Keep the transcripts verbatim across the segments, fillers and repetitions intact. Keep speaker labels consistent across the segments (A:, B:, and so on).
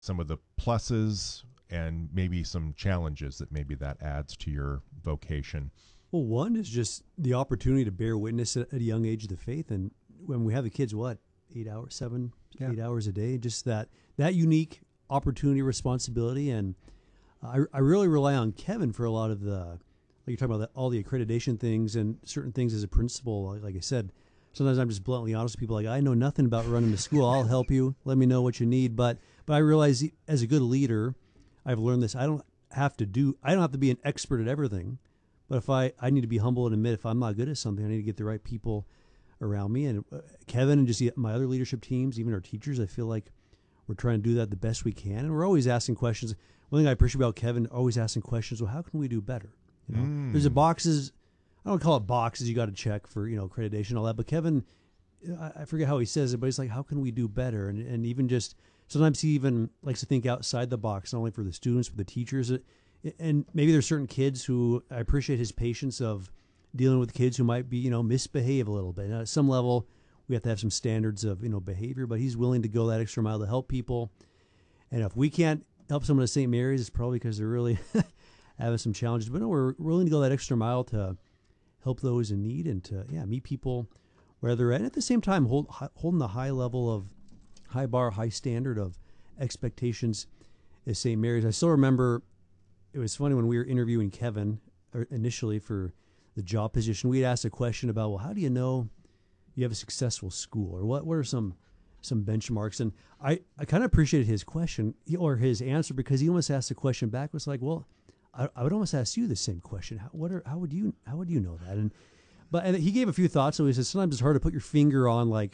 A: some of the pluses and maybe some challenges that maybe that adds to your vocation.
B: Well, one is just the opportunity to bear witness at, at a young age of the faith. And when we have the kids, what, eight hours, seven, yeah. eight hours a day, just that, that unique opportunity, responsibility. And I, I really rely on Kevin for a lot of the, like you're talking about the, all the accreditation things and certain things as a principal. Like, like I said, sometimes I'm just bluntly honest with people. Like, I know nothing about running the school. I'll help you. Let me know what you need. But, but I realize as a good leader, I've learned this. I don't have to do, I don't have to be an expert at everything. But if I, I need to be humble and admit if I'm not good at something, I need to get the right people around me. And uh, Kevin and just my other leadership teams, even our teachers, I feel like we're trying to do that the best we can. And we're always asking questions. One thing I appreciate about Kevin, always asking questions, well, how can we do better? You know,
A: mm.
B: There's a boxes, I don't call it boxes you got to check for, you know, accreditation and all that. But Kevin, I, I forget how he says it, but he's like, how can we do better? And, and even just, sometimes he even likes to think outside the box, not only for the students, but the teachers. And maybe there's certain kids who I appreciate his patience of dealing with kids who might be, you know, misbehave a little bit. Now, at some level, we have to have some standards of, you know, behavior, but he's willing to go that extra mile to help people. And if we can't help someone at Saint Mary's, it's probably because they're really having some challenges. But no, we're willing to go that extra mile to help those in need and to, yeah, meet people where they're at. And at the same time, hold, holding the high level of, high bar, high standard of expectations at Saint Mary's. I still remember, it was funny when we were interviewing Kevin initially for the job position, we had asked a question about, well, how do you know you have a successful school, or what, what are some some benchmarks? And I, I kind of appreciated his question or his answer, because he almost asked the question back. It was like, well, I, I would almost ask you the same question. How, what are, how would you, how would you know that? And, but and he gave a few thoughts. So he said, sometimes it's hard to put your finger on, like,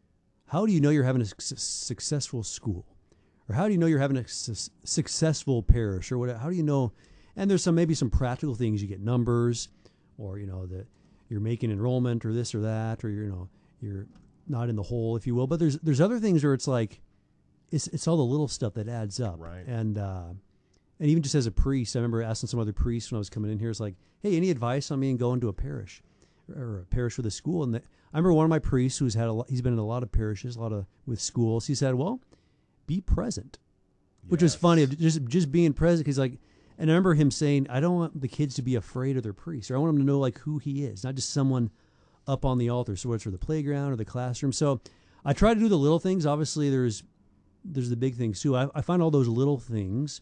B: how do you know you're having a su- successful school? Or how do you know you're having a su- successful parish, or whatever? How do you know? And there's some, maybe some practical things. You get numbers, or, you know, that you're making enrollment, or this or that, or you're, you know, you're not in the hole, if you will. But there's, there's other things where it's like, it's, it's all the little stuff that adds up.
A: Right.
B: And, uh, and even just as a priest, I remember asking some other priests when I was coming in here, it's like, hey, any advice on me and going to a parish or a parish with a school? And the, I remember one of my priests who's had a lot, he's been in a lot of parishes, a lot of with schools. He said, well, be present, which
A: Yes.
B: was funny. Just, just being present. He's like, and I remember him saying, I don't want the kids to be afraid of their priest, or I want them to know, like, who he is, not just someone up on the altar. So it's for the playground or the classroom. So I try to do the little things. Obviously there's, there's the big things too. I, I find all those little things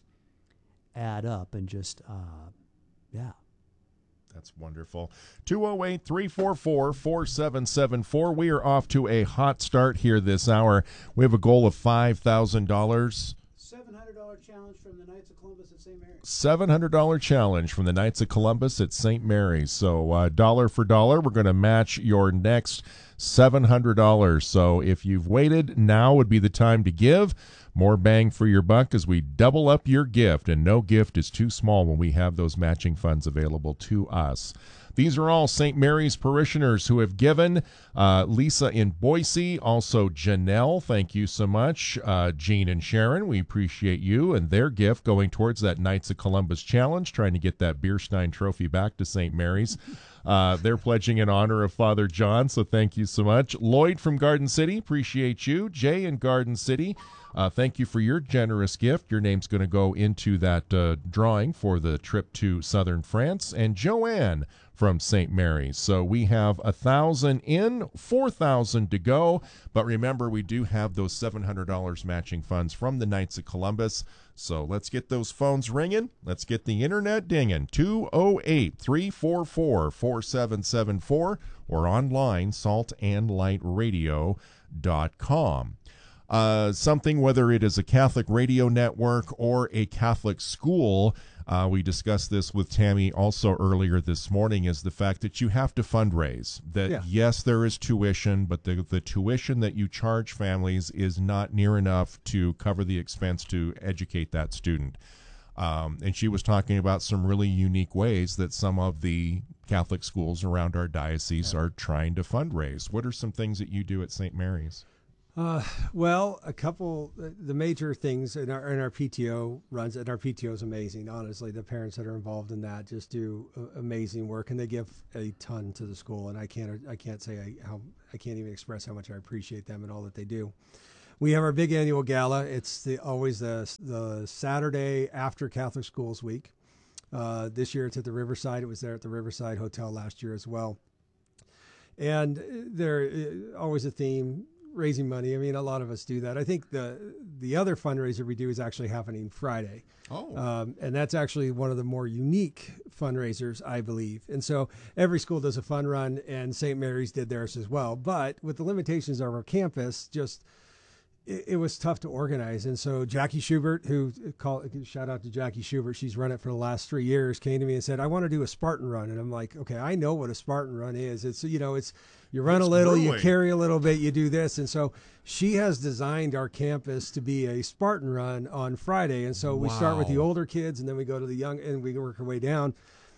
B: add up and just, uh, yeah.
A: That's wonderful. two oh eight, three four four, four seven seven four. We are off to a hot start here this hour. We have a goal of five thousand dollars.
C: seven hundred dollars challenge from the Knights of Columbus at Saint Mary's.
A: seven hundred dollars challenge from the Knights of Columbus at Saint Mary's. So uh, dollar for dollar, we're going to match your next seven hundred dollars. So if you've waited, now would be the time to give. More bang for your buck as we double up your gift, and no gift is too small when we have those matching funds available to us. These are all Saint Mary's parishioners who have given. Uh, Lisa in Boise, also Janelle, thank you so much. Uh, Jean and Sharon, we appreciate you and their gift going towards that Knights of Columbus challenge, trying to get that Bierstein trophy back to Saint Mary's. Uh, they're pledging in honor of Father John, so thank you so much. Lloyd from Garden City, appreciate you. Jay in Garden City, uh, thank you for your generous gift. Your name's going to go into that uh, drawing for the trip to southern France. And Joanne from Saint Mary's. So we have a thousand in, four thousand to go. But remember, we do have those seven hundred dollars matching funds from the Knights of Columbus. So let's get those phones ringing. Let's get the internet dinging. two oh eight, three four four, four seven seven four or online, salt and light radio dot com. Uh, something, whether it is a Catholic radio network or a Catholic school, uh, we discussed this with Tammy also earlier this morning, is the fact that you have to fundraise. That,
B: Yeah.
A: yes, there is tuition, but the, the tuition that you charge families is not near enough to cover the expense to educate that student. Um, and she was talking about some really unique ways that some of the Catholic schools around our diocese are trying to fundraise. What are some things that you do at Saint Mary's?
D: Uh, well, a couple, the major things in our, in our P T O runs, and our P T O is amazing. Honestly, the parents that are involved in that just do uh, amazing work, and they give a ton to the school. And I can't, I can't say I, how, I can't even express how much I appreciate them and all that they do. we have our big annual gala. It's the, always the, the Saturday after Catholic Schools Week. Uh, this year it's at the Riverside. It was there at the Riverside Hotel last year as well. And there uh, always a theme, raising money. I mean, a lot of us do that. I think the the other fundraiser we do is actually happening Friday.
A: Oh.
D: Um, and that's actually one of the more unique fundraisers, I believe. And so every school does a fun run, and Saint Mary's did theirs as well. But with the limitations of our campus, just it, it was tough to organize. And so Jackie Schubert, who call, shout out to Jackie Schubert, she's run it for the last three years, came to me and said, I want to do a Spartan run. And I'm like, okay, I know what a Spartan run is. It's, you know, it's, you run
A: That's
D: a little,
A: grueling.
D: you carry a little bit, you do this. And so she has designed our campus to be a Spartan run on Friday. And so we start with the
A: Wow.
D: older kids, and then we go to the young, and we work our way down.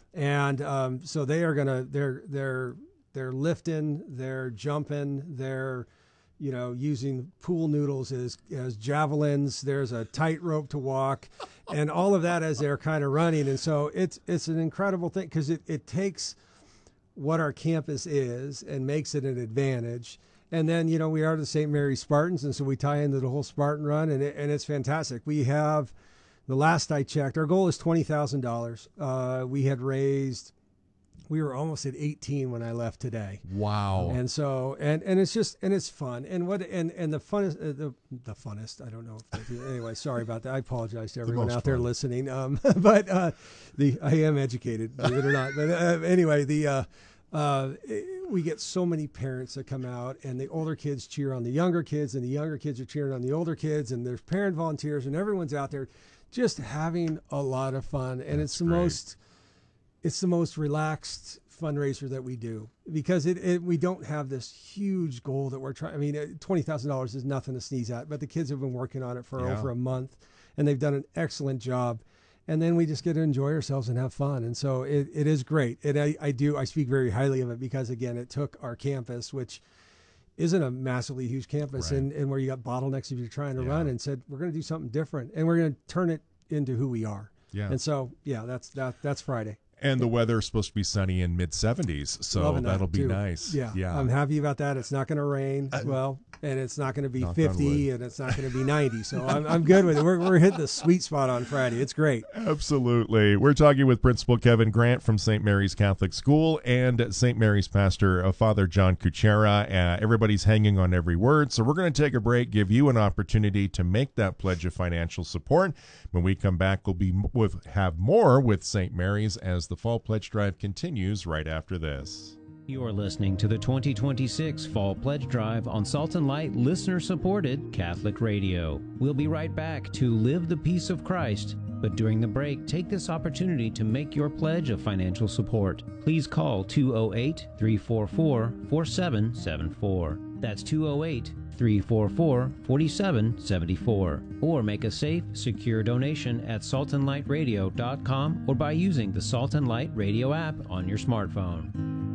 D: And um, so they are going to, they're, they're, they're lifting, they're jumping, they're, you know, using pool noodles as, as javelins. There's a tightrope to walk, and all of that as they're kind of running. And so it's, it's an incredible thing, because it, it takes what our campus is and makes it an advantage. And then, you know, we are the Saint Mary's Spartans, and so we tie into the whole Spartan run, and it, and it's fantastic. We have, the last I checked, our goal is twenty thousand dollars. Uh, we had raised, we were almost at eighteen when I left today.
A: Wow.
D: And so, and, and it's just, and it's fun. And what, and, and the funnest, uh, the, the funnest, I don't know. If, anyway, sorry about that. I apologize to everyone
A: most
D: out there
A: fun.
D: listening. Um, but, uh, the, I am educated, believe it or not. But uh, anyway, the, uh, uh, we get so many parents that come out, and the older kids cheer on the younger kids, and the younger kids are cheering on the older kids, and there's parent volunteers, and everyone's out there just having a lot of fun. And
A: That's
D: it's the
A: great.
D: most, it's the most relaxed fundraiser that we do, because it, it we don't have this huge goal that we're trying. I mean, twenty thousand dollars is nothing to sneeze at, but the kids have been working on it for
A: Yeah.
D: over a month, and they've done an excellent job. And then we just get to enjoy ourselves and have fun. And so it, it is great. And I, I do, I speak very highly of it, because again, it took our campus, which isn't a massively huge campus,
A: Right.
D: and, and where you got bottlenecks if you're trying to
A: Yeah.
D: run, and said, we're going to do something different, and we're going to turn it into who we are.
A: Yeah.
D: And so, yeah, that's, that, that's Friday.
A: And the weather is supposed to be sunny in mid seventies, so
D: Loving that,
A: that'll be
D: too.
A: nice.
D: Yeah,
A: Yeah.
D: I'm happy about that. It's not going to rain.
A: Uh,
D: well, and it's not going to be
A: knock on
D: fifty,
A: wood.
D: and it's not going to be ninety. So I'm, I'm good with it. We're, we're hitting the sweet spot on Friday. It's great.
A: Absolutely. We're talking with Principal Kevin Grant from Saint Mary's Catholic School and Saint Mary's pastor, uh, Father John Kuchera. Uh, everybody's hanging on every word. So we're going to take a break, give you an opportunity to make that pledge of financial support. When we come back, we'll be with have more with Saint Mary's as the Fall Pledge Drive continues right after this.
E: You're listening to the twenty twenty-six Fall Pledge Drive on Salt and Light listener-supported Catholic Radio. We'll be right back to Live the Peace of Christ, but during the break, take this opportunity to make your pledge of financial support. Please call two oh eight, three four four, four seven seven four. That's two oh eight, three four four, four seven seven four. Or make a safe, secure donation at salt and light radio dot com or by using the Salt and Light Radio app on your smartphone.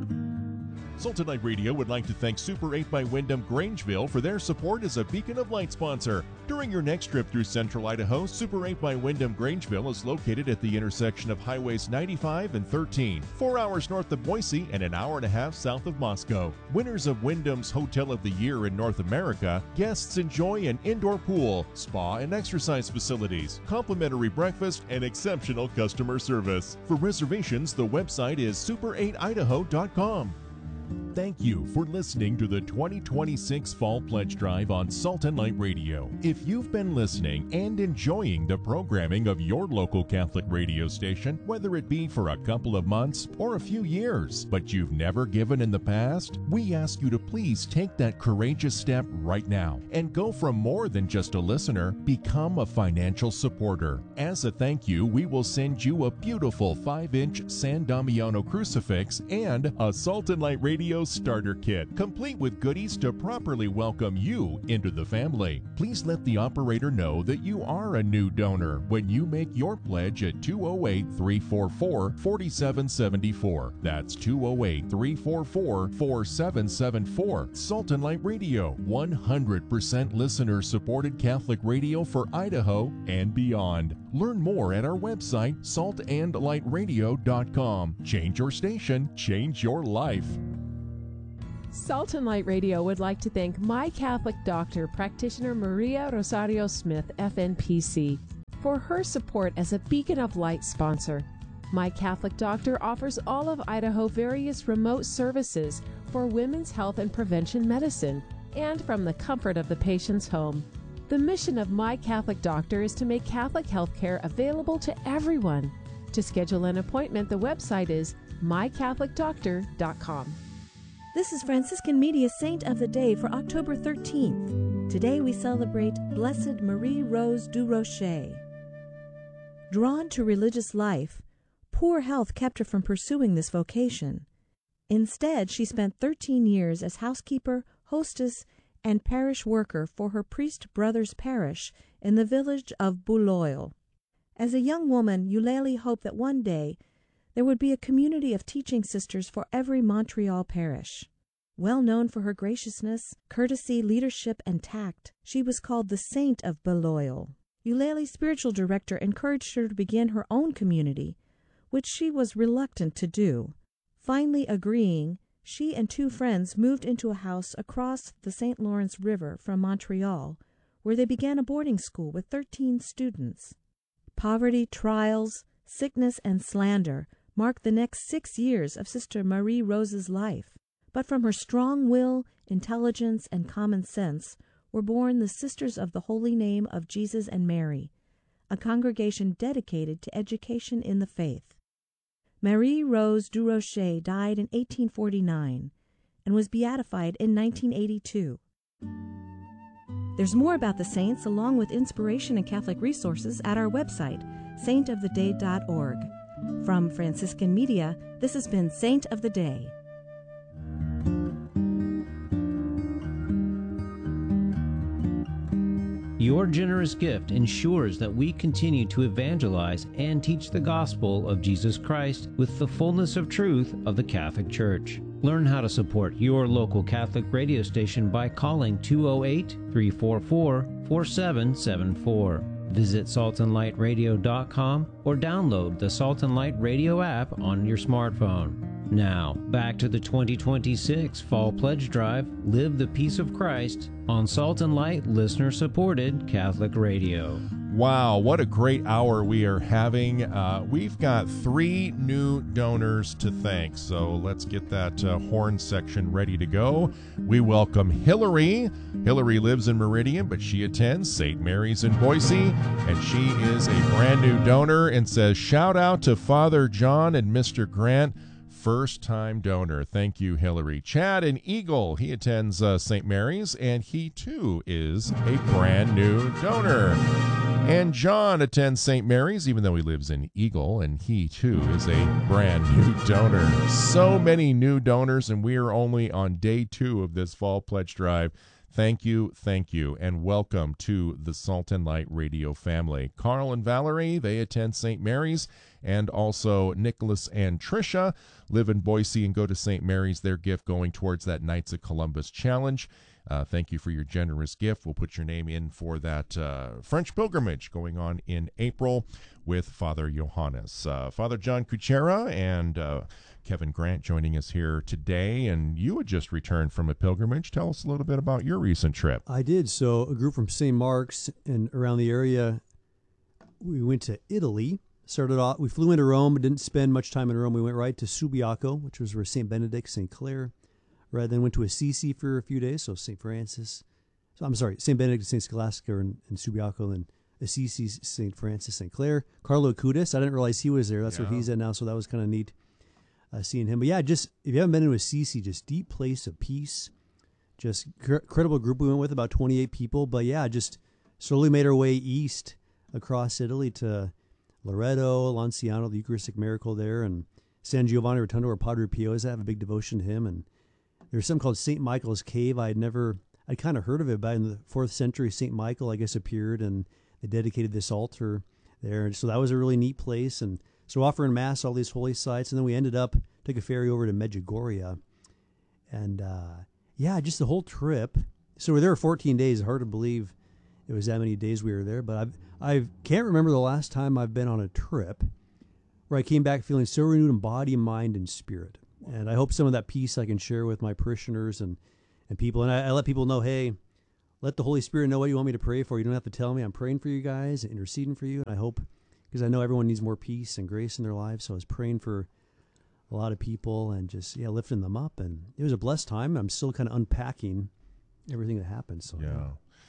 A: Salt and Light Radio would like to thank Super eight by Wyndham Grangeville for their support as a Beacon of Light sponsor. During your next trip through central Idaho, Super eight by Wyndham Grangeville is located at the intersection of Highways ninety-five and thirteen, four hours north of Boise and an hour and a half south of Moscow. Winners of Wyndham's Hotel of the Year in North America, guests enjoy an indoor pool, spa and exercise facilities, complimentary breakfast, and exceptional customer service. For reservations, the website is super eight idaho dot com. Thank you for listening to the twenty twenty-six Fall Pledge Drive on Salt and Light Radio. If you've been listening and enjoying the programming of your local Catholic radio station, whether it be for a couple of months or a few years, but you've never given in the past, we ask you to please take that courageous step right now and go from more than just a listener, become a financial supporter. As a thank you, we will send you a beautiful five inch San Damiano crucifix and a Salt and Light Radio starter kit, complete with goodies to properly welcome you into the family. Please let the operator know that you are a new donor when you make your pledge at two oh eight, three four four, four seven seven four. That's two oh eight, three four four, four seven seven four. Salt and Light Radio, one hundred percent listener-supported Catholic radio for Idaho and beyond. Learn more at our website, salt and light radio dot com. Change your station, change your life.
F: Salt and Light Radio would like to thank My Catholic Doctor, practitioner Maria Rosario Smith, F N P C, for her support as a Beacon of Light sponsor. My Catholic Doctor offers all of Idaho various remote services for women's health and prevention medicine, and from the comfort of the patient's home. The mission of My Catholic Doctor is to make Catholic health care available to everyone. To schedule an appointment, the website is my catholic doctor dot com.
G: This is Franciscan Media Saint of the Day for October thirteenth. Today we celebrate Blessed Marie Rose du Rocher. Drawn to religious life, poor health kept her from pursuing this vocation. Instead, she spent thirteen years as housekeeper, hostess, and parish worker for her priest brother's parish in the village of Bouloil. As a young woman, Eulalie hoped that one day there would be a community of teaching sisters for every Montreal parish. Well known for her graciousness, courtesy, leadership, and tact, she was called the Saint of Beloeil. Eulalie's spiritual director encouraged her to begin her own community, which she was reluctant to do. Finally agreeing, she and two friends moved into a house across the Saint Lawrence River from Montreal, where they began a boarding school with thirteen students. Poverty, trials, sickness, and slander marked the next six years of Sister Marie Rose's life. But from her strong will, intelligence, and common sense were born the Sisters of the Holy Name of Jesus and Mary, a congregation dedicated to education in the faith. Marie Rose du Rocher died in eighteen forty-nine and was beatified in nineteen eighty-two. There's more about the saints along with inspiration and Catholic resources at our website, saint of the day dot org. From Franciscan Media, this has been Saint of the Day.
E: Your generous gift ensures that we continue to evangelize and teach the gospel of Jesus Christ with the fullness of truth of the Catholic Church. Learn how to support your local Catholic radio station by calling two oh eight, three four four, four seven seven four. Visit salt and light radio dot com or download the Salt and Light Radio app on your smartphone. Now, back to the twenty twenty-six Fall Pledge Drive, Live the Peace of Christ, on Salt and Light listener-supported Catholic Radio.
A: Wow, what a great hour we are having. Uh, we've got three new donors to thank, so let's get that uh, horn section ready to go. We welcome Hillary. Hillary lives in Meridian, but she attends Saint Mary's in Boise, and she is a brand new donor and says, shout out to Father John and Mister Grant, first-time donor. Thank you, Hillary. Chad in Eagle, he attends uh, Saint Mary's, and he, too, is a brand new donor. And John attends Saint Mary's, even though he lives in Eagle, and he, too, is a brand new donor. So many new donors, and we are only on day two of this Fall Pledge Drive. Thank you, thank you, and welcome to the Salt and Light Radio family. Carl and Valerie, they attend Saint Mary's, and also Nicholas and Tricia live in Boise and go to Saint Mary's. Their gift going towards that Knights of Columbus Challenge. Uh, thank you for your generous gift. We'll put your name in for that uh, French pilgrimage going on in April with Father Johannes. Uh, Father John Kuchera and uh, Kevin Grant joining us here today. And you had just returned from a pilgrimage. Tell us a little bit about your recent trip.
B: I did. So a group from Saint Mark's and around the area, we went to Italy. Started off, we flew into Rome, but didn't spend much time in Rome. We went right to Subiaco, which was where Saint Benedict, Saint Clare. Right, then went to Assisi for a few days, so Saint Francis. So I'm sorry, Saint Benedict, Saint Scholastica, and, and Subiaco, and Assisi, Saint Francis, Saint Clare. Carlo Acutis, I didn't realize he was there. That's yeah. where he's at now, so that was kind of neat uh, seeing him. But yeah, just if you haven't been to Assisi, just deep place of peace. Just cr- incredible group we went with, about twenty-eight people. But yeah, just slowly made our way east across Italy to Loreto, Lanciano, the Eucharistic miracle there, and San Giovanni Rotondo, where Padre Pio is. I have a big devotion to him, and there's something called Saint Michael's Cave. I had never, I'd kind of heard of it, but in the fourth century, Saint Michael, I guess, appeared, and they dedicated this altar there. So that was a really neat place. And so offering Mass, all these holy sites. And then we ended up, took a ferry over to Medjugorje. And, uh, yeah, just the whole trip. So we were there fourteen days. Hard to believe it was that many days we were there. But I I can't remember the last time I've been on a trip where I came back feeling so renewed in body, mind, and spirit. And I hope some of that peace I can share with my parishioners and, and people. And I, I let people know, hey, let the Holy Spirit know what you want me to pray for. You don't have to tell me. I'm praying for you guys, interceding for you. And I hope, because I know everyone needs more peace and grace in their lives. So I was praying for a lot of people and just, yeah, lifting them up. And it was a blessed time. I'm still kind of unpacking everything that happened. So
A: yeah.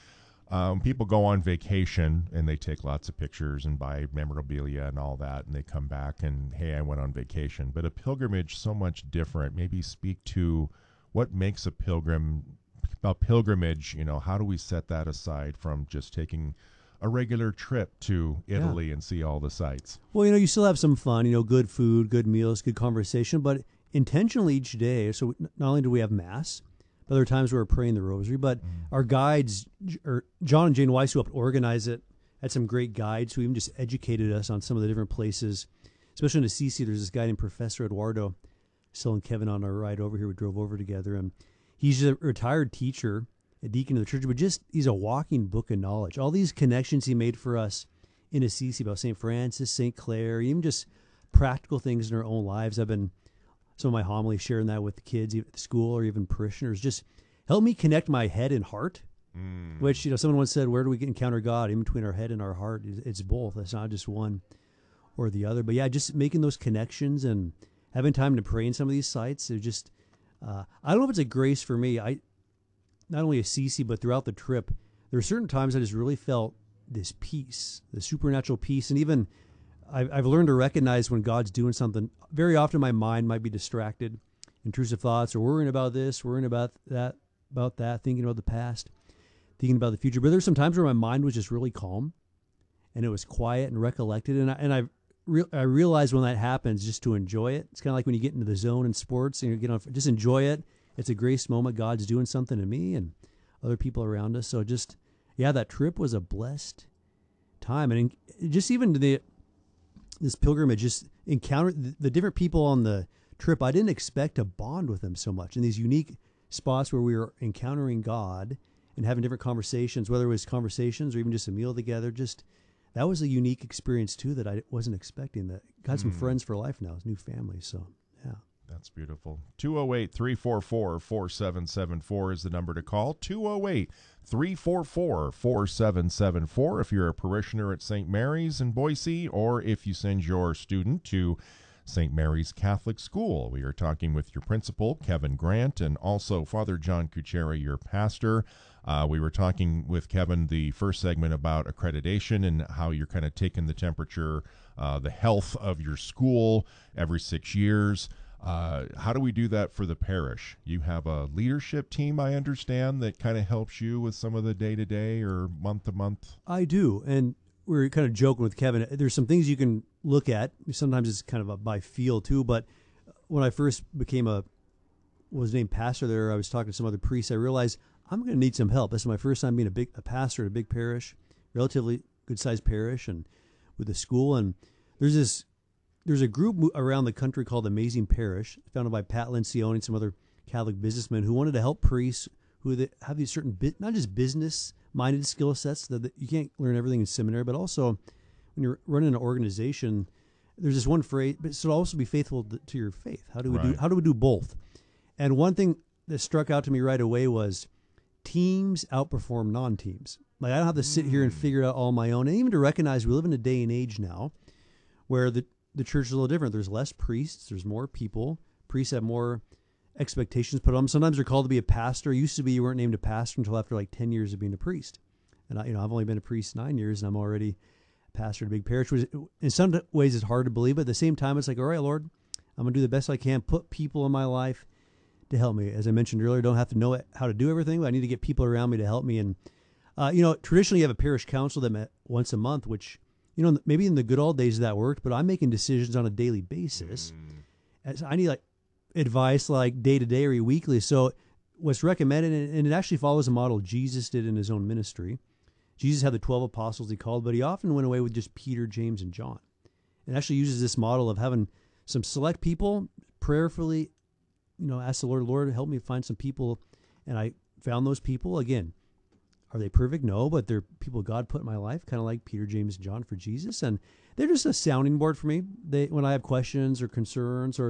A: Um, people go on vacation and they take lots of pictures and buy memorabilia and all that, and they come back and, hey, I went on vacation. But a pilgrimage so much different. Maybe speak to what makes a pilgrim a pilgrimage. You know, how do we set that aside from just taking a regular trip to Italy yeah. and see all the sights?
B: Well, you know, you still have some fun. You know, good food, good meals, good conversation, but intentionally each day. So not only do we have Mass, but there are times where we're praying the rosary, but mm. our guides, or John and Jane Weiss, who helped organize it, had some great guides who even just educated us on some of the different places, especially in Assisi. There's this guy named Professor Eduardo, Sil and Kevin on our ride over here. We drove over together, and he's a retired teacher, a deacon of the church, but just he's a walking book of knowledge. All these connections he made for us in Assisi about Saint Francis, Saint Clare, even just practical things in our own lives. I've been some of my homilies sharing that with the kids at the school or even parishioners. Just help me connect my head and heart, mm. which, you know, someone once said, where do we encounter God? In between our head and our heart. It's both. It's not just one or the other. But yeah, just making those connections and having time to pray in some of these sites. It just, uh, I don't know if it's a grace for me. I, not only Assisi, but throughout the trip, there are certain times I just really felt this peace, the supernatural peace. And even I've, I've learned to recognize when God's doing something. Very often my mind might be distracted, intrusive thoughts, or worrying about this, worrying about that, about that, thinking about the past, thinking about the future. But there's some times where my mind was just really calm, and it was quiet and recollected. And I, and I, re- I realized when that happens, just to enjoy it. It's kind of like when you get into the zone in sports, and you get on, just enjoy it. It's a grace moment. God's doing something to me and other people around us. So just, yeah, that trip was a blessed time. And in, just even the this pilgrimage, just encounter the, the different people on the trip. I didn't expect to bond with them so much in these unique spots where we were encountering God and having different conversations, whether it was conversations or even just a meal together. Just that was a unique experience too that I wasn't expecting. That got some mm. friends for life now, new family. So yeah.
A: That's beautiful. two oh eight, three four four, four seven seven four is the number to call. two oh eight, three four four, four seven seven four if you're a parishioner at Saint Mary's in Boise, or if you send your student to Saint Mary's Catholic School. We are talking with your principal, Kevin Grant, and also Father John Kuchera, your pastor. Uh, we were talking with Kevin the first segment about accreditation and how you're kind of taking the temperature, uh, the health of your school every six years. Uh, how do we do that for the parish? You have a leadership team, I understand, that kind of helps you with some of the day-to-day or month-to-month?
B: I do, and we're kind of joking with Kevin. There's some things you can look at. Sometimes it's kind of a by feel, too, but when I first became a, was named pastor there, I was talking to some other priests. I realized I'm going to need some help. This is my first time being a big a pastor at a big parish, relatively good-sized parish, and with a school, and there's this There's a group around the country called Amazing Parish, founded by Pat Lencioni and some other Catholic businessmen who wanted to help priests who have these certain, bit, not just business-minded skill sets, that you can't learn everything in seminary, but also when you're running an organization, there's this one phrase, but it should also be faithful to your faith. How do we right. do? How do we do both? And one thing that struck out to me right away was teams outperform non-teams. Like I don't have to sit here and figure it out all on my own, and even to recognize we live in a day and age now where the The church is a little different. There's less priests. There's more people. Priests have more expectations put on them. Sometimes they're called to be a pastor. It used to be you weren't named a pastor until after like ten years of being a priest. And I, you know, I've only been a priest nine years, and I'm already a pastor at a big parish. Which in some ways it's hard to believe, but at the same time, it's like, all right, Lord, I'm going to do the best I can, put people in my life to help me. As I mentioned earlier, don't have to know how to do everything, but I need to get people around me to help me. And, uh, you know, traditionally you have a parish council that met once a month, which, you know, maybe in the good old days that worked, but I'm making decisions on a daily basis. Mm. As I need like advice like day to day or weekly. So what's recommended, and it actually follows a model Jesus did in his own ministry. Jesus had the twelve apostles he called, but he often went away with just Peter, James, and John. And actually uses this model of having some select people prayerfully, you know, ask the Lord, Lord, help me find some people. And I found those people. Again, are they perfect? No, but they're people God put in my life, kind of like Peter, James, and John for Jesus. And they're just a sounding board for me. They, when I have questions or concerns, or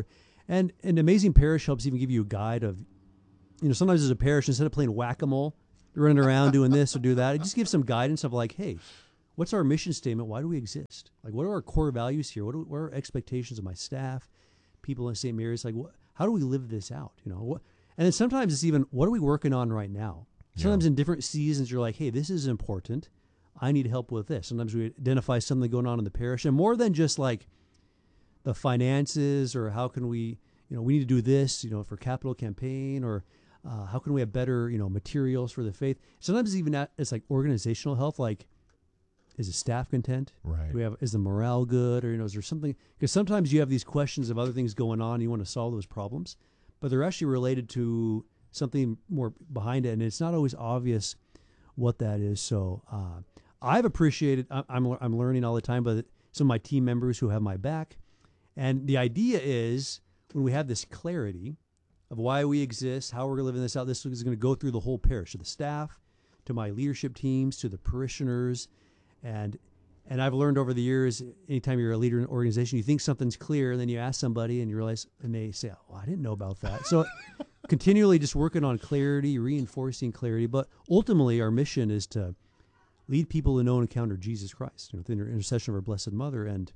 B: And an Amazing Parish helps even give you a guide of, you know, sometimes as a parish, instead of playing whack-a-mole, running around doing this or do that, it just gives some guidance of like, hey, what's our mission statement? Why do we exist? Like, what are our core values here? What are, what are our expectations of my staff, people in Saint Mary's? Like, what, how do we live this out? You know, what, and then sometimes it's even, what are we working on right now? Sometimes yeah. in different seasons, you're like, hey, this is important. I need help with this. Sometimes we identify something going on in the parish, and more than just like the finances or how can we, you know, we need to do this, you know, for capital campaign, or uh, how can we have better, you know, materials for the faith. Sometimes even at, it's like organizational health, like, is the staff content?
A: Right.
B: Do we have, is the morale good? Or, you know, is there something, because sometimes you have these questions of other things going on, and you want to solve those problems, but they're actually related to something more behind it. And it's not always obvious what that is. So, uh, I've appreciated, I'm, I'm learning all the time, but some of my team members who have my back. And the idea is when we have this clarity of why we exist, how we're living this out, this is going to go through the whole parish, to the staff, to my leadership teams, to the parishioners. And and I've learned over the years, anytime you're a leader in an organization, you think something's clear, and then you ask somebody and you realize, and they say, oh, I didn't know about that. So continually just working on clarity, reinforcing clarity. But ultimately, our mission is to lead people to know and encounter Jesus Christ, you know, through the intercession of our Blessed Mother. And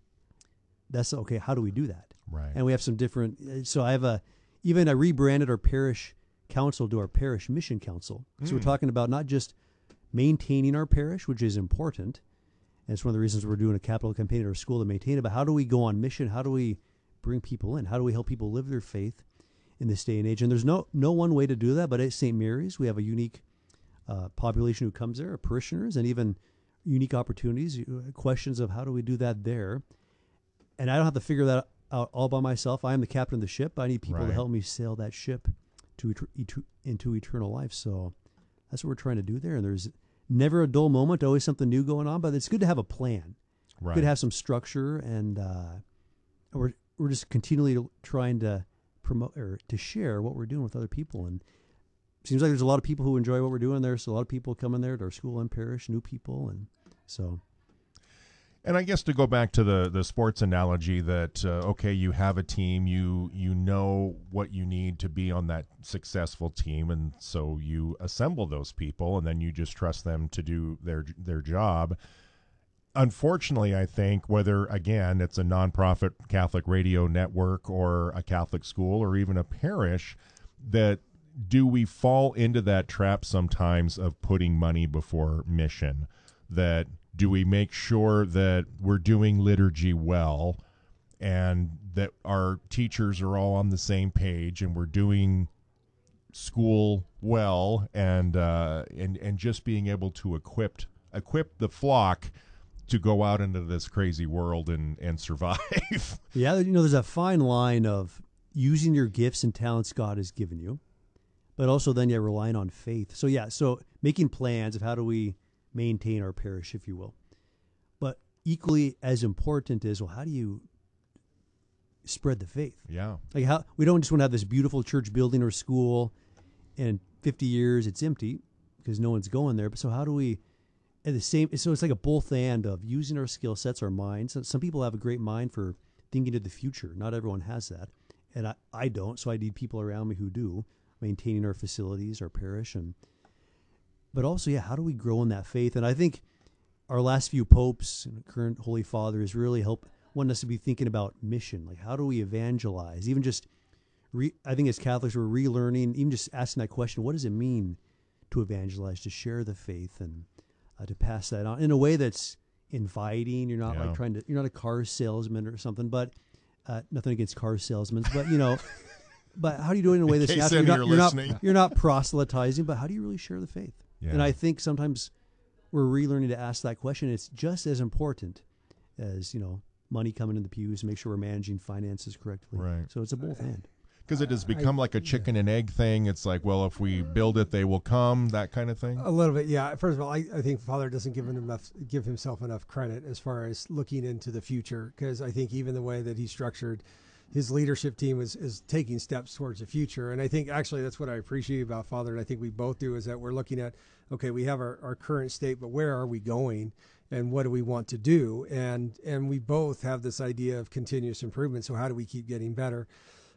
B: that's okay. How do we do that?
A: Right.
B: And we have some different, so I have a, even I rebranded our parish council to our parish mission council. Mm. So we're talking about not just maintaining our parish, which is important. And it's one of the reasons we're doing a capital campaign at our school to maintain it. But how do we go on mission? How do we bring people in? How do we help people live their faith in this day and age? And there's no no one way to do that. But at Saint Mary's, we have a unique uh, population who comes there, parishioners, and even unique opportunities, questions of how do we do that there. And I don't have to figure that out all by myself. I am the captain of the ship. I need people
A: right.
B: to help me sail that ship to et- into eternal life. So that's what we're trying to do there. And there's never a dull moment, always something new going on, but it's good to have a plan.
A: Right.
B: Good to have some structure, and uh, we're we're just continually trying to promote or to share what we're doing with other people. And it seems like there's a lot of people who enjoy what we're doing there. So a lot of people coming there to our school and parish, new people, and so.
A: And I guess to go back to the, the sports analogy that, uh, okay, you have a team, you you know what you need to be on that successful team, and so you assemble those people, and then you just trust them to do their their job. Unfortunately, I think whether, again, it's a nonprofit Catholic radio network or a Catholic school or even a parish, that do we fall into that trap sometimes of putting money before mission? That do we make sure that we're doing liturgy well and that our teachers are all on the same page and we're doing school well, and uh, and and just being able to equip equip the flock to go out into this crazy world and, and survive?
B: Yeah, you know, there's a fine line of using your gifts and talents God has given you, but also then you're relying on faith. So yeah, so making plans of how do we maintain our parish, if you will. But equally as important is, well, how do you spread the faith?
A: Yeah.
B: Like how we don't just want to have this beautiful church building or school, and in fifty years it's empty because no one's going there. But so how do we, at the same, so it's like a both and of using our skill sets, our minds. Some people have a great mind for thinking of the future. Not everyone has that. And I, I don't, so I need people around me who do, maintaining our facilities, our parish, and but also, yeah, how do we grow in that faith? And I think our last few popes and current Holy Fathers really help want us to be thinking about mission. Like, how do we evangelize? Even just, re, I think as Catholics, we're relearning, even just asking that question, what does it mean to evangelize, to share the faith, and uh, to pass that on in a way that's inviting? You're not yeah. like trying to, you're not a car salesman or something, but uh, nothing against car salesmen, but you know, but how do you do it in a way that's natural? You're, you're, not, you're, not, you're not proselytizing, but how do you really share the faith? Yeah. And I think sometimes we're relearning to ask that question. It's just as important as, you know, money coming in the pews, make sure we're managing finances correctly.
A: Right.
B: So it's a both end.
A: Because it has become I, like a chicken and egg thing. It's like, well, if we build it, they will come, that kind of thing.
D: A little bit, yeah. First of all, I, I think Father doesn't give him enough, give himself enough credit as far as looking into the future, because I think even the way that he structured his leadership team is, is taking steps towards the future. And I think actually that's what I appreciate about Father, and I think we both do, is that we're looking at, okay, we have our, our current state, but where are we going and what do we want to do? And and we both have this idea of continuous improvement. So how do we keep getting better?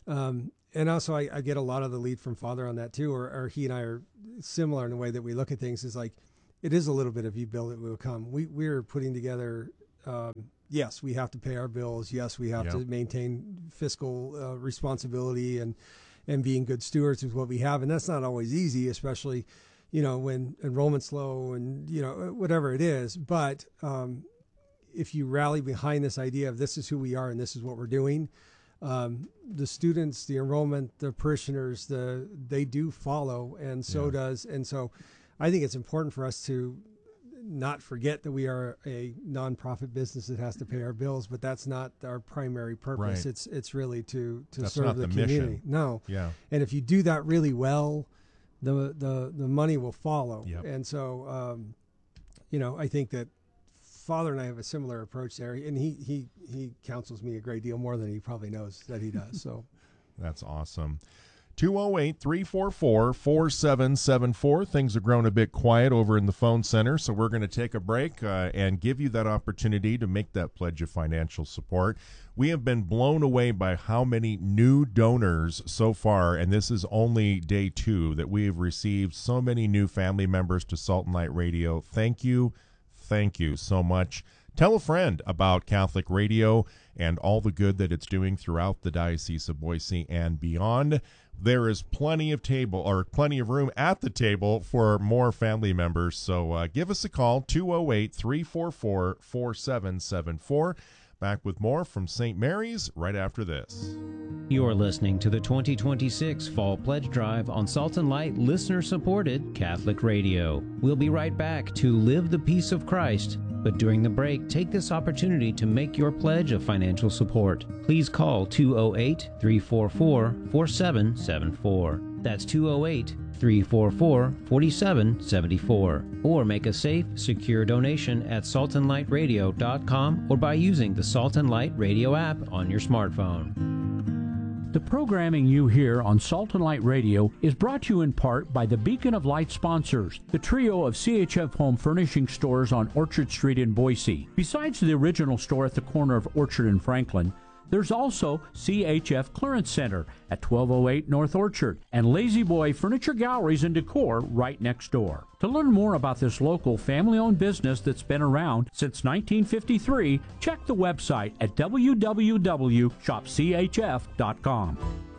D: Um, and also, I, I get a lot of the lead from Father on that too, or, or he and I are similar in the way that we look at things. Is like, it is a little bit of you build it, we will come. We we're putting together. Um, yes, we have to pay our bills. Yes, we have
A: Yep.
D: to maintain fiscal uh, responsibility and and being good stewards with what we have, and that's not always easy, especially, you know, when enrollment's low and you know whatever it is. But um, if you rally behind this idea of this is who we are and this is what we're doing, um, the students, the enrollment, the parishioners, the they do follow, and so
A: Yeah.
D: does. And so I think it's important for us to not forget that we are a nonprofit business that has to pay our bills, but that's not our primary purpose.
A: Right.
D: It's it's really to to
A: That's
D: serve
A: not
D: the,
A: the
D: community.
A: mission.
D: No.
A: Yeah.
D: And if you do that really well, the the the money will follow.
A: Yep.
D: And so, um, you know, I think that Father and I have a similar approach there, and he he he counsels me a great deal more than he probably knows that he does. So
A: That's awesome. two oh eight, three four four, four seven seven four. Things have grown a bit quiet over in the phone center, so we're going to take a break uh, and give you that opportunity to make that pledge of financial support. We have been blown away by how many new donors so far, and this is only day two, that we have received so many new family members to Salt and Light Radio. Thank you. Thank you so much. Tell a friend about Catholic Radio and all the good that it's doing throughout the Diocese of Boise and beyond. There is plenty of table or plenty of room at the table for more family members. So uh, give us a call, two oh eight, three four four, four seven seven four. Back with more from Saint Mary's right after this.
E: You're listening to the twenty twenty-six Fall Pledge Drive on Salt and Light listener-supported Catholic Radio. We'll be right back to Live the Peace of Christ. But during the break, take this opportunity to make your pledge of financial support. Please call two oh eight, three four four, four seven seven four. That's two oh eight, three four four, four seven seven four. Or make a safe, secure donation at salt and light radio dot com or by using the Salt and Light Radio app on your smartphone.
H: The programming you hear on Salt and Light Radio is brought to you in part by the Beacon of Light sponsors, the trio of C H F home furnishing stores on Orchard Street in Boise. Besides the original store at the corner of Orchard and Franklin, there's also C H F Clearance Center at twelve oh eight North Orchard and Lazy Boy Furniture Galleries and Decor right next door. To learn more about this local family-owned business that's been around since nineteen fifty-three, check the website at w w w dot shop c h f dot com.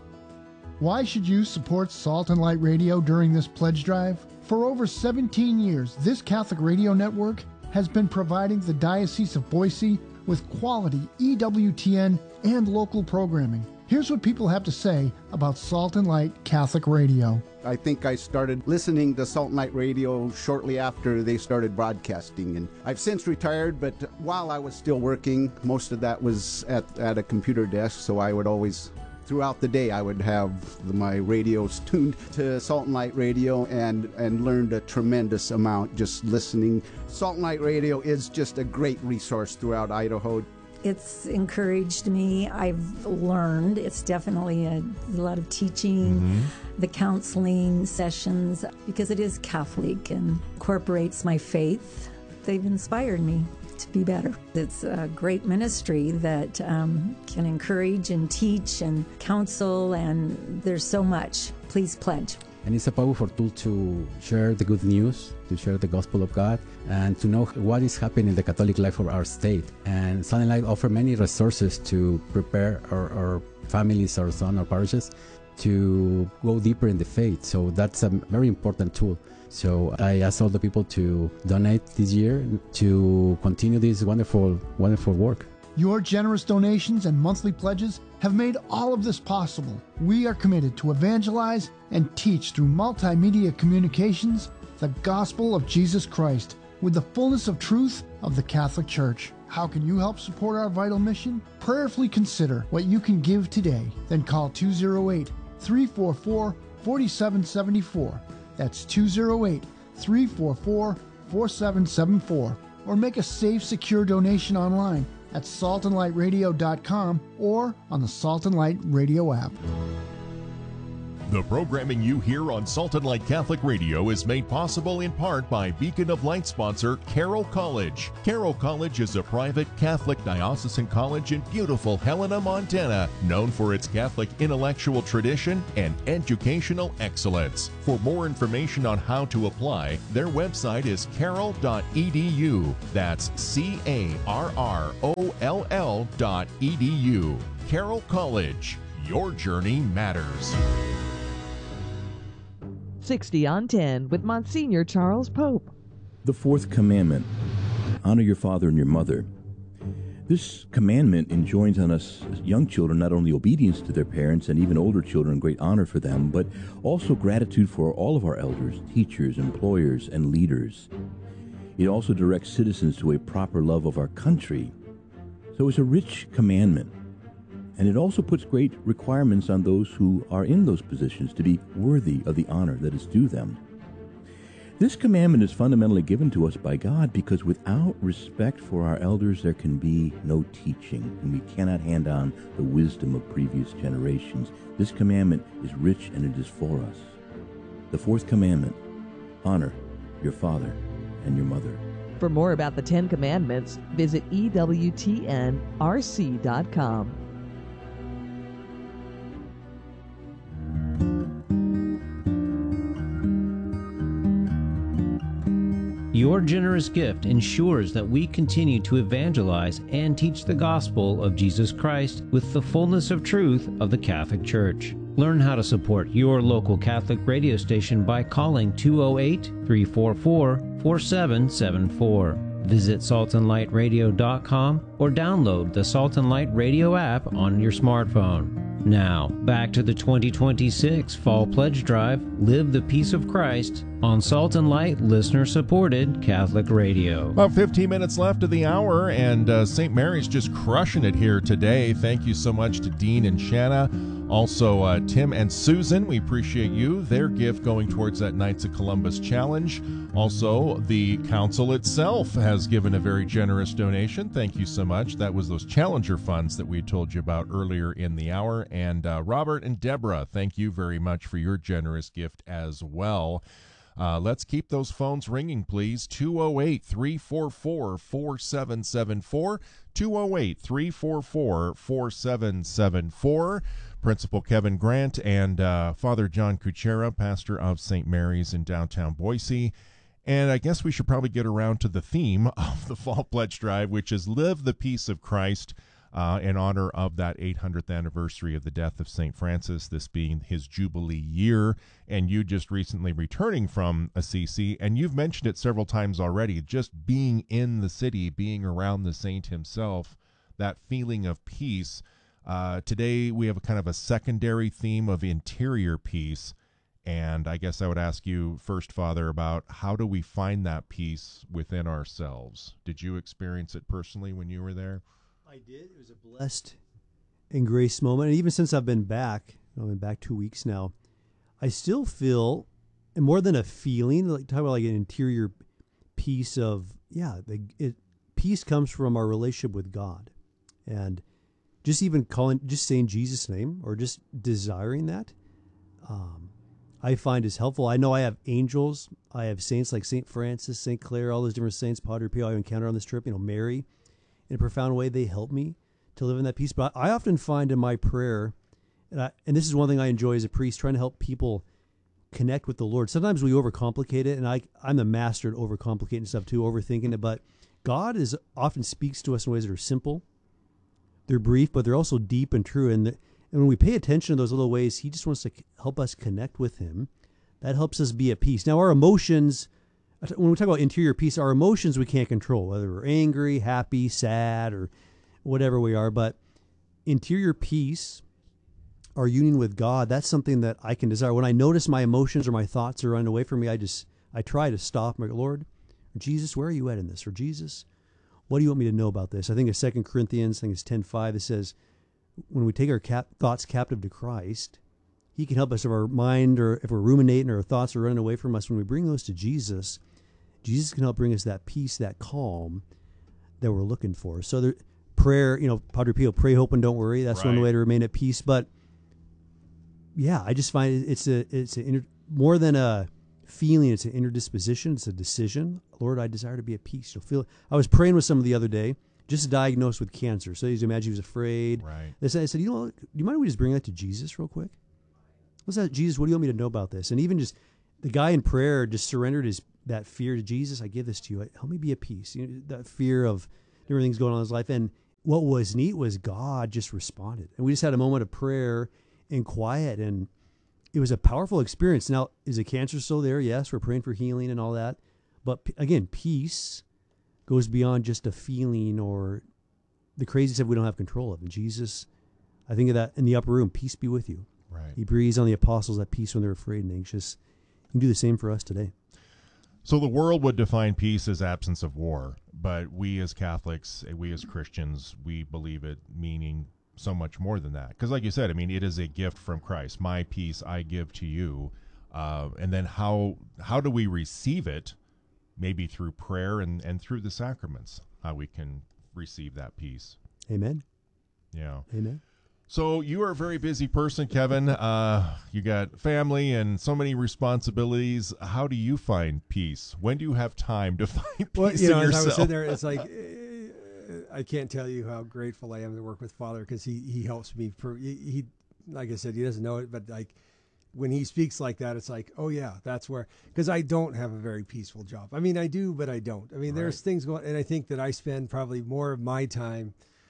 I: Why should you support Salt and Light Radio during this pledge drive? For over seventeen years, this Catholic radio network has been providing the Diocese of Boise with quality E W T N and local programming. Here's what people have to say about Salt and Light Catholic Radio.
J: I think I started listening to Salt and Light Radio shortly after they started broadcasting, and I've since retired, but while I was still working, most of that was at, at a computer desk, so I would always, throughout the day, I would have my radios tuned to Salt and Light Radio and, and learned a tremendous amount just listening. Salt and Light Radio is just a great resource throughout Idaho.
K: It's encouraged me. I've learned. It's definitely a, a lot of teaching, mm-hmm. the counseling sessions, because it is Catholic and incorporates my faith. They've inspired me to be better. It's a great ministry that um, can encourage and teach and counsel, and there's so much. Please pledge.
L: And it's a powerful tool to share the good news, to share the gospel of God, and to know what is happening in the Catholic life of our state. And Salt and Light offer many resources to prepare our, our families, our sons, our parishes, to go deeper in the faith. So that's a very important tool. So I ask all the people to donate this year to continue this wonderful, wonderful work.
I: Your generous donations and monthly pledges have made all of this possible. We are committed to evangelize and teach through multimedia communications the gospel of Jesus Christ with the fullness of truth of the Catholic Church. How can you help support our vital mission? Prayerfully consider what you can give today. Then call two oh eight, three four four, four seven seven four. That's two oh eight, three four four, four seven seven four. Or make a safe, secure donation online at salt and light radio dot com or on the Salt and Light Radio app.
A: The programming you hear on Salt and Light Catholic Radio is made possible in part by Beacon of Light sponsor Carroll College. Carroll College is a private Catholic diocesan college in beautiful Helena, Montana, known for its Catholic intellectual tradition and educational excellence. For more information on how to apply, their website is carroll dot e d u. That's C A R R O L L dot E D U. Carroll College. Your journey matters.
M: sixty on ten with Monsignor Charles Pope.
N: The fourth commandment, honor your father and your mother. This commandment enjoins on us young children not only obedience to their parents and even older children, great honor for them, but also gratitude for all of our elders, teachers, employers, and leaders. It also directs citizens to a proper love of our country. So it's a rich commandment. And it also puts great requirements on those who are in those positions to be worthy of the honor that is due them. This commandment is fundamentally given to us by God because without respect for our elders, there can be no teaching, and we cannot hand on the wisdom of previous generations. This commandment is rich and it is for us. The fourth commandment, honor your father and your mother.
M: For more about the Ten Commandments, visit E W T N R C dot com.
E: Your generous gift ensures that we continue to evangelize and teach the gospel of Jesus Christ with the fullness of truth of the Catholic Church. Learn how to support your local Catholic radio station by calling two oh eight, three four four, four seven seven four. Visit salt and light radio dot com or download the Salt and Light Radio app on your smartphone. Now, back to the twenty twenty-six Fall Pledge Drive, Live the Peace of Christ, on Salt and Light listener-supported Catholic Radio.
A: About fifteen minutes left of the hour, and uh, Saint Mary's just crushing it here today. Thank you so much to Dean and Shanna. Also, uh, Tim and Susan, we appreciate you. Their gift going towards that Knights of Columbus Challenge. Also, the council itself has given a very generous donation. Thank you so much. That was those Challenger funds that we told you about earlier in the hour. And uh, Robert and Deborah, thank you very much for your generous gift as well. Uh, let's keep those phones ringing, please. two oh eight, three four four, four seven seven four. two oh eight, three four four, four seven seven four. Principal Kevin Grant and uh, Father John Kuchera, pastor of Saint Mary's in downtown Boise. And I guess we should probably get around to the theme of the Fall Pledge Drive, which is Live the Peace of Christ, uh, in honor of that eight hundredth anniversary of the death of Saint Francis, this being his Jubilee year. And you just recently returning from Assisi, and you've mentioned it several times already, just being in the city, being around the saint himself, that feeling of peace. Uh, today we have a kind of a secondary theme of interior peace, and I guess I would ask you first, Father, about how do we find that peace within ourselves? Did you experience it personally when you were there?
B: I did. It was a blessed and grace moment, and even since I've been back, I've been back two weeks now, I still feel, and more than a feeling, like talk about like an interior peace of, yeah, the, it, peace comes from our relationship with God, and just even calling, just saying Jesus' name or just desiring that, um, I find is helpful. I know I have angels. I have saints like Saint Francis, Saint Clare, all those different saints, Padre Pio I encounter on this trip, you know, Mary. In a profound way, they help me to live in that peace. But I often find in my prayer, and, I, and this is one thing I enjoy as a priest, trying to help people connect with the Lord. Sometimes we overcomplicate it, and I, I'm the master at overcomplicating stuff too, overthinking it. But God is often speaks to us in ways that are simple. They're brief, but they're also deep and true. And, the, and when we pay attention to those little ways, he just wants to help us connect with him. That helps us be at peace. Now, our emotions, when we talk about interior peace, our emotions we can't control, whether we're angry, happy, sad, or whatever we are. But interior peace, our union with God, that's something that I can desire. When I notice my emotions or my thoughts are running away from me, I just, I try to stop. I'm like, Lord, Jesus, where are you at in this? Or Jesus, what do you want me to know about this? I think it's Second Corinthians, I think it's ten five, it says, when we take our cap- thoughts captive to Christ, he can help us if our mind or if we're ruminating or our thoughts are running away from us. When we bring those to Jesus, Jesus can help bring us that peace, that calm that we're looking for. So there, prayer, you know, Padre Pio, pray, hope, and don't worry. That's right. One way to remain at peace. But yeah, I just find it- it's a it's a inner, more than a feeling. It's an inner disposition. It's a decision. Lord, I desire to be at peace. You'll feel. I was praying with someone the other day, just diagnosed with cancer. So you imagine he was afraid.
A: Right.
B: They said, I said, you know, do you mind if we just bring that to Jesus real quick? What's that, Jesus? What do you want me to know about this? And even just the guy in prayer just surrendered his that fear to Jesus. I give this to you. Help me be at peace. You know, that fear of different things going on in his life. And what was neat was God just responded, and we just had a moment of prayer and quiet, and it was a powerful experience. Now, is the cancer still there? Yes, we're praying for healing and all that. But p- again, peace goes beyond just a feeling or the crazy stuff we don't have control of. And Jesus, I think of that in the upper room, peace be with you.
A: Right.
B: He breathes on the apostles that peace when they're afraid and anxious. He can do the same for us today.
A: So the world would define peace as absence of war, but we as Catholics, we as Christians, we believe it meaning so much more than that. Because like you said, I mean, it is a gift from Christ. My peace I give to you. Uh, and then how how do we receive it? Maybe through prayer and, and through the sacraments, how we can receive that peace.
B: Amen.
A: Yeah.
B: Amen.
A: So you are a very busy person, Kevin. Uh, you got family and so many responsibilities. How do you find peace? When do you have time to find peace
D: Well, you know,
A: in
D: as I was
A: yourself?
D: sitting there, it's like uh, I can't tell you how grateful I am to work with Father because he he helps me. For, he, he like I said, he doesn't know it, but like when he speaks like that, it's like, oh yeah, that's where. Because I don't have a very peaceful job. I mean, I do, but I don't. I mean,
A: Right.
D: there's things going, and I think that I spend probably more of my time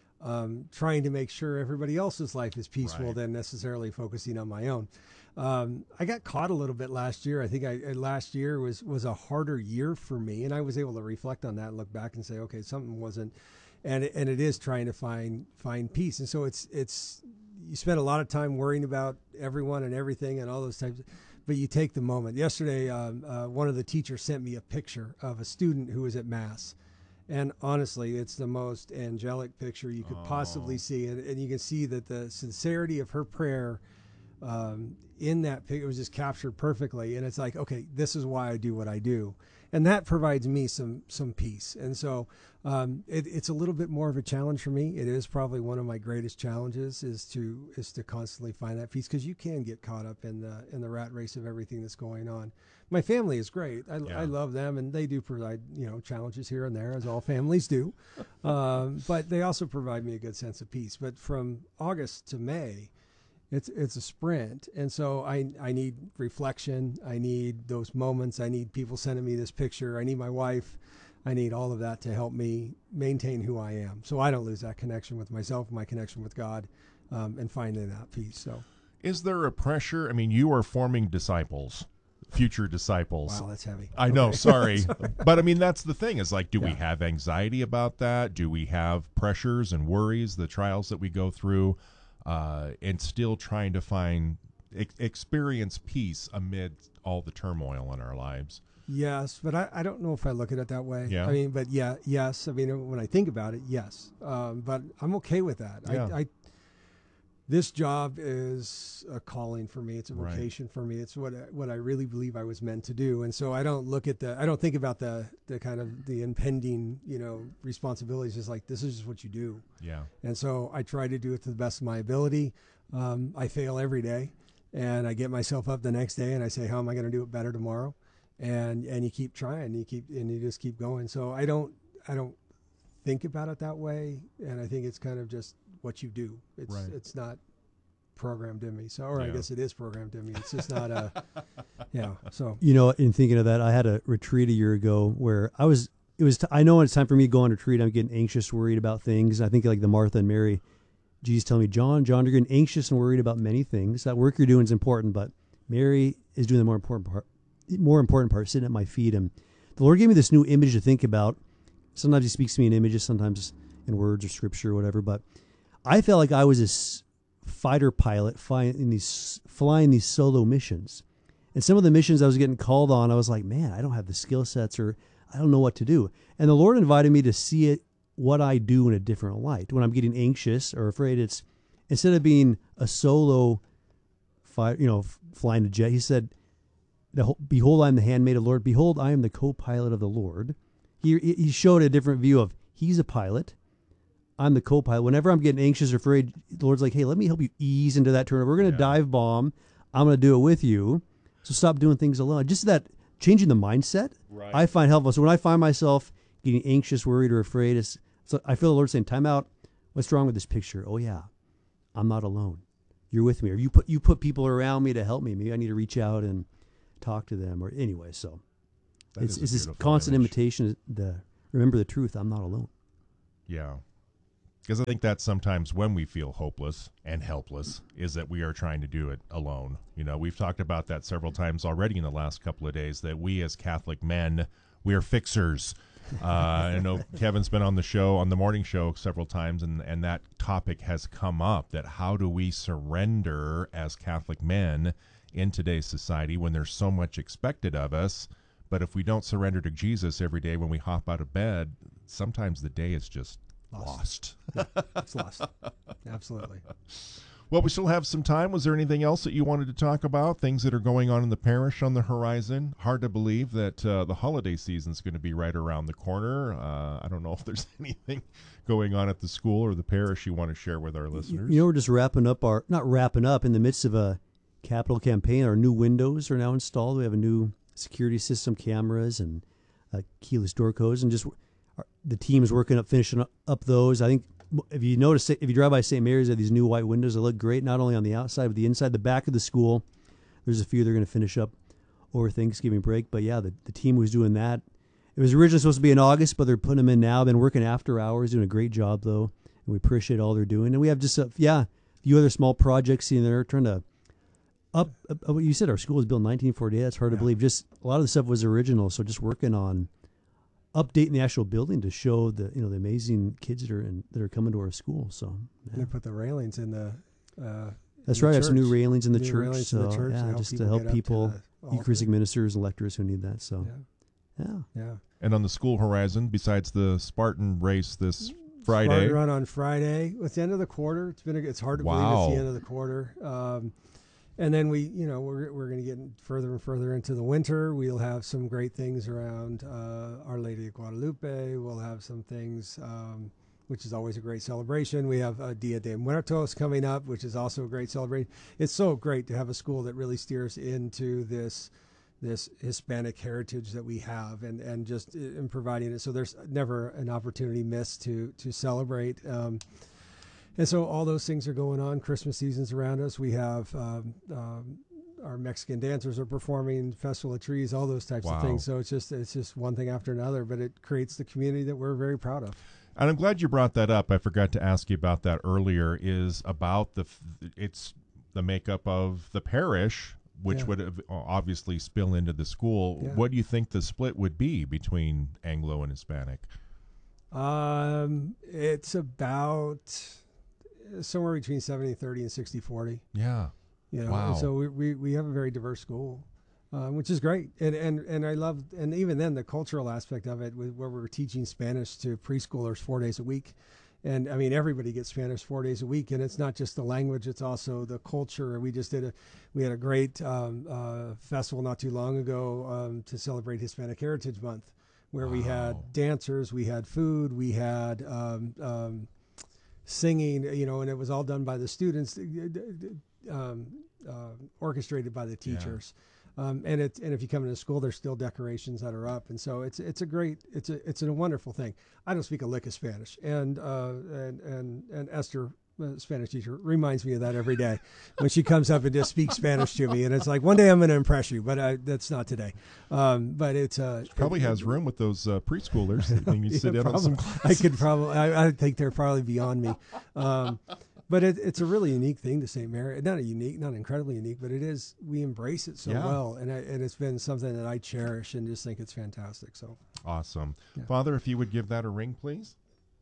D: um, trying to make sure everybody else's life is peaceful
A: Right.
D: than necessarily focusing on my own. Um, I got caught a little bit last year. I think I, last year was, was a harder year for me, and I was able to reflect on that and look back and say, okay, something wasn't, and it, and it is trying to find find peace. And so it's it's you spend a lot of time worrying about everyone and everything and all those types, but you take the moment. Yesterday, um, uh, one of the teachers sent me a picture of a student who was at Mass. And honestly, it's the most angelic picture you could possibly see. And, and you can see that the sincerity of her prayer um, in that picture was just captured perfectly. And it's like, okay, this is why I do what I do. And that provides me some some peace. And so um, it, it's a little bit more of a challenge for me. It is probably one of my greatest challenges is to is to constantly find that peace, because you can get caught up in the in the rat race of everything that's going on. My family is great. I,
A: Yeah.
D: I love them, and they do provide, you know, challenges here and there, as all families do. Um, but they also provide me a good sense of peace. But from August to May, it's it's a sprint, and so I I need reflection. I need those moments. I need people sending me this picture. I need my wife. I need all of that to help me maintain who I am, so I don't lose that connection with myself, my connection with God, um, and finding that peace. So,
A: Is there a pressure? I mean, you are forming disciples, future disciples.
D: wow, that's heavy.
A: I know,
D: Okay.
A: sorry. But I mean, that's the thing is like, do we
D: Yeah.
A: have anxiety about that? Do we have pressures and worries, the trials that we go through, uh, and still trying to find, ex- experience peace amid all the turmoil in our lives?
D: Yes, but I, I don't know if I look at it that way.
A: Yeah.
D: I mean, but yeah, yes. I mean, when I think about it, yes. Um, but I'm okay with that.
A: Yeah.
D: I, I this job is a calling for me. It's a
A: Right.
D: vocation for me. It's what I, what I really believe I was meant to do. And so I don't look at the I don't think about the the kind of the impending, you know, responsibilities. It's like, this is just what you do.
A: Yeah.
D: And so I try to do it to the best of my ability. Um, I fail every day, and I get myself up the next day and I say, how am I going to do it better tomorrow? And and you keep trying, you keep and you just keep going. So I don't I don't think about it that way, and I think it's kind of just what you do. It's
A: Right.
D: it's not programmed in me. So, or I
A: Yeah.
D: guess it is programmed in me. It's just not a yeah. So
B: You know, in thinking of that, I had a retreat a year ago where I was, it was, t- I know when it's time for me to go on retreat, I'm getting anxious, worried about things. I think like the Martha and Mary, Jesus telling me, John, John, you're getting anxious and worried about many things. That work you're doing is important, but Mary is doing the more important part, more important part, sitting at my feet. And the Lord gave me this new image to think about. Sometimes he speaks to me in images, sometimes in words or scripture or whatever, but I felt like I was this fighter pilot flying in these flying these solo missions. And some of the missions I was getting called on, I was like, man, I don't have the skill sets, or I don't know what to do. And the Lord invited me to see it, what I do in a different light. When I'm getting anxious or afraid, it's instead of being a solo fire, you know, f- flying a jet, he said, behold, I am the handmaid of the Lord. Behold, I am the co-pilot of the Lord. He, he showed a different view of he's a pilot. I'm the co-pilot. Whenever I'm getting anxious or afraid, the Lord's like, hey, let me help you ease into that turn. We're going to
A: Yeah.
B: dive bomb. I'm going to do it with you. So stop doing things alone. Just that changing the mindset,
A: right.
B: I find helpful. So when I find myself getting anxious, worried, or afraid, it's, so I feel the Lord saying, time out. What's wrong with this picture? Oh, yeah, I'm not alone. You're with me. Or you put you put people around me to help me. Maybe I need to reach out and talk to them. Or anyway, so
A: that
B: it's, it's this
A: beautiful
B: constant
A: image.
B: invitation to remember the truth. I'm not alone.
A: Yeah. Because I think that's sometimes when we feel hopeless and helpless is that we are trying to do it alone. You know, we've talked about that several times already in the last couple of days, that we as Catholic men, we are fixers. Uh, I know Kevin's been on the show, on the morning show several times, and, and that topic has come up, that how do we surrender as Catholic men in today's society when there's so much expected of us? But if we don't surrender to Jesus every day when we hop out of bed, sometimes the day is just lost.
D: Yeah, it's lost. Absolutely.
A: Well, we still have some time. Was there anything else that you wanted to talk about? Things that are going on in the parish on the horizon? Hard to believe that uh, the holiday season is going to be right around the corner. Uh, I don't know if there's anything going on at the school or the parish you want to share with our listeners.
B: You know, we're just wrapping up our, not wrapping up, in the midst of a capital campaign. Our new windows are now installed. We have a new security system, cameras, and uh, keyless door codes, and just our, the team's working up, finishing up those. I think if you notice, if you drive by Saint Mary's, they have these new white windows that look great, not only on the outside, but the inside, the back of the school. There's a few they're going to finish up over Thanksgiving break. But yeah, the, the team was doing that. It was originally supposed to be in August, but they're putting them in now. Been working after hours, doing a great job, though. And we appreciate all they're doing. And we have just, a, yeah, a few other small projects in there trying to up, up what you said, our school was built in nineteen forty-eight. That's hard yeah. to believe. Just a lot of the stuff was original. So just working on updating the actual building to show the, you know, the amazing kids that are in, that are coming to our school. So yeah.
D: And they put the railings in the. Uh,
B: That's
D: in
B: right.
D: The
B: I have some new railings in the
D: new
B: church.
D: Railings
B: so
D: in the church
B: yeah,
D: to help
B: just to
D: people
B: help
D: get up
B: people,
D: to the
B: Eucharistic ministers and lectors who need that. So
D: yeah.
B: yeah,
D: yeah.
A: And on the school horizon, besides the Spartan race this Friday,
D: Spartan run on Friday. It's the end of the quarter. It's been a, it's hard to
A: wow.
D: believe it's the end of the quarter. Um, and then we, you know, we're we're going to get further and further into the winter. We'll have some great things around uh, Our Lady of Guadalupe. We'll have some things, um, which is always a great celebration. We have uh, Dia de Muertos coming up, which is also a great celebration. It's so great to have a school that really steers into this this Hispanic heritage that we have, and, and just in providing it. So there's never an opportunity missed to to celebrate. Um, and so all those things are going on. Christmas season's around us. We have um, um, our Mexican dancers are performing, Festival of Trees, all those types
A: wow.
D: of things. So it's just it's just one thing after another, but it creates the community that we're very proud of.
A: And I'm glad you brought that up. I forgot to ask you about that earlier. Is about the it's the makeup of the parish, which
D: yeah.
A: would obviously spill into the school.
D: Yeah.
A: What do you think the split would be between Anglo and Hispanic?
D: Um, it's about somewhere between seventy thirty and sixty forty.
A: Yeah.
D: You know,
A: wow.
D: So we, we, we have a very diverse school, uh, which is great. And, and, and I love, and even then the cultural aspect of it, where we're teaching Spanish to preschoolers four days a week. And I mean, everybody gets Spanish four days a week, and it's not just the language; it's also the culture. We just did a, we had a great um, uh, festival not too long ago um, to celebrate Hispanic Heritage Month, where wow. we had dancers, we had food, we had um, um, singing, you know, and it was all done by the students, um, uh, orchestrated by the teachers. Yeah. Um, and it, and if you come into school, there's still decorations that are up, and so it's it's a great it's a it's a wonderful thing. I don't speak a lick of Spanish, and uh, and and and Esther, the Spanish teacher, reminds me of that every day when she comes up and just speaks Spanish to me, and it's like one day I'm going to impress you, but I, that's not today. Um, but it's uh,
A: she probably
D: it,
A: has
D: it,
A: room with those uh, preschoolers. That you
D: yeah,
A: sit in
D: probably,
A: on some classes.
D: I could probably I, I think they're probably beyond me. Um, But it, it's a really unique thing to Saint Mary. Not a unique, not incredibly unique, but it is. We embrace it so
A: yeah.
D: well, and I, and it's been something that I cherish and just think it's fantastic. So
A: awesome,
D: yeah.
A: Father, if you would give that a ring, please.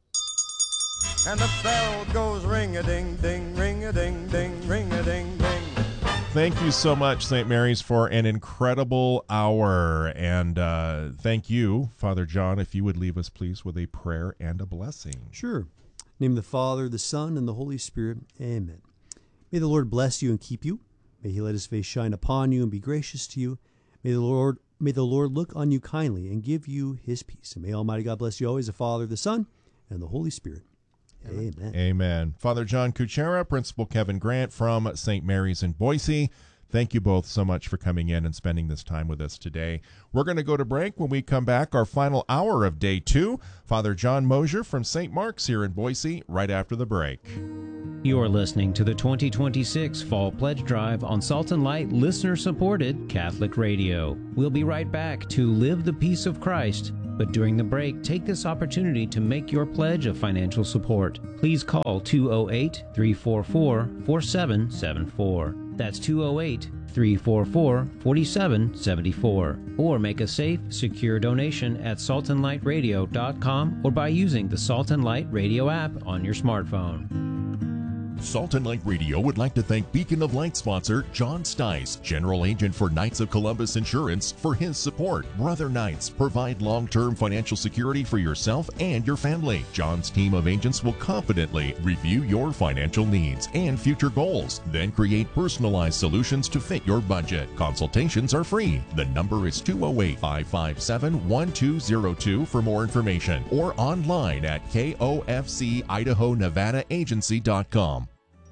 O: And the bell goes ring-a-ding, ding, ring-a-ding, ding, ring-a-ding, ding.
A: Thank you so much, Saint Mary's, for an incredible hour, and uh, thank you, Father John. If you would leave us, please, with a prayer and a blessing.
B: Sure. In the name of the Father, the Son, and the Holy Spirit. Amen. May the Lord bless you and keep you. May he let his face shine upon you and be gracious to you. May the Lord may the Lord look on you kindly and give you his peace. And may Almighty God bless you always, the Father, the Son, and the Holy Spirit. Amen. Amen.
A: Amen. Father John Kuchera, Principal Kevin Grant from Saint Mary's in Boise, Thank you both so much for coming in and spending this time with us today. We're going to go to break. When we come back, our final hour of day two, Father John Mosier from Saint Mark's here in Boise, right after the break.
E: You're listening to the twenty twenty-six Fall Pledge Drive on Salt and Light listener-supported Catholic Radio. We'll be right back to Live the Peace of Christ. But during the break, take this opportunity to make your pledge of financial support. Please call two oh eight, three four four, four seven seven four. That's two oh eight, three four four, four seven seven four. Or make a safe, secure donation at salt and light radio dot com or by using the Salt and Light Radio app on your smartphone.
P: Salt and Light Radio would like to thank Beacon of Light sponsor John Stice, General Agent for Knights of Columbus Insurance, for his support. Brother Knights provide long-term financial security for yourself and your family. John's team of agents will confidently review your financial needs and future goals, then create personalized solutions to fit your budget. Consultations are free. The number is two oh eight, five five seven, one two oh two for more information, or online at K O F C Idaho Nevada Agency dot com.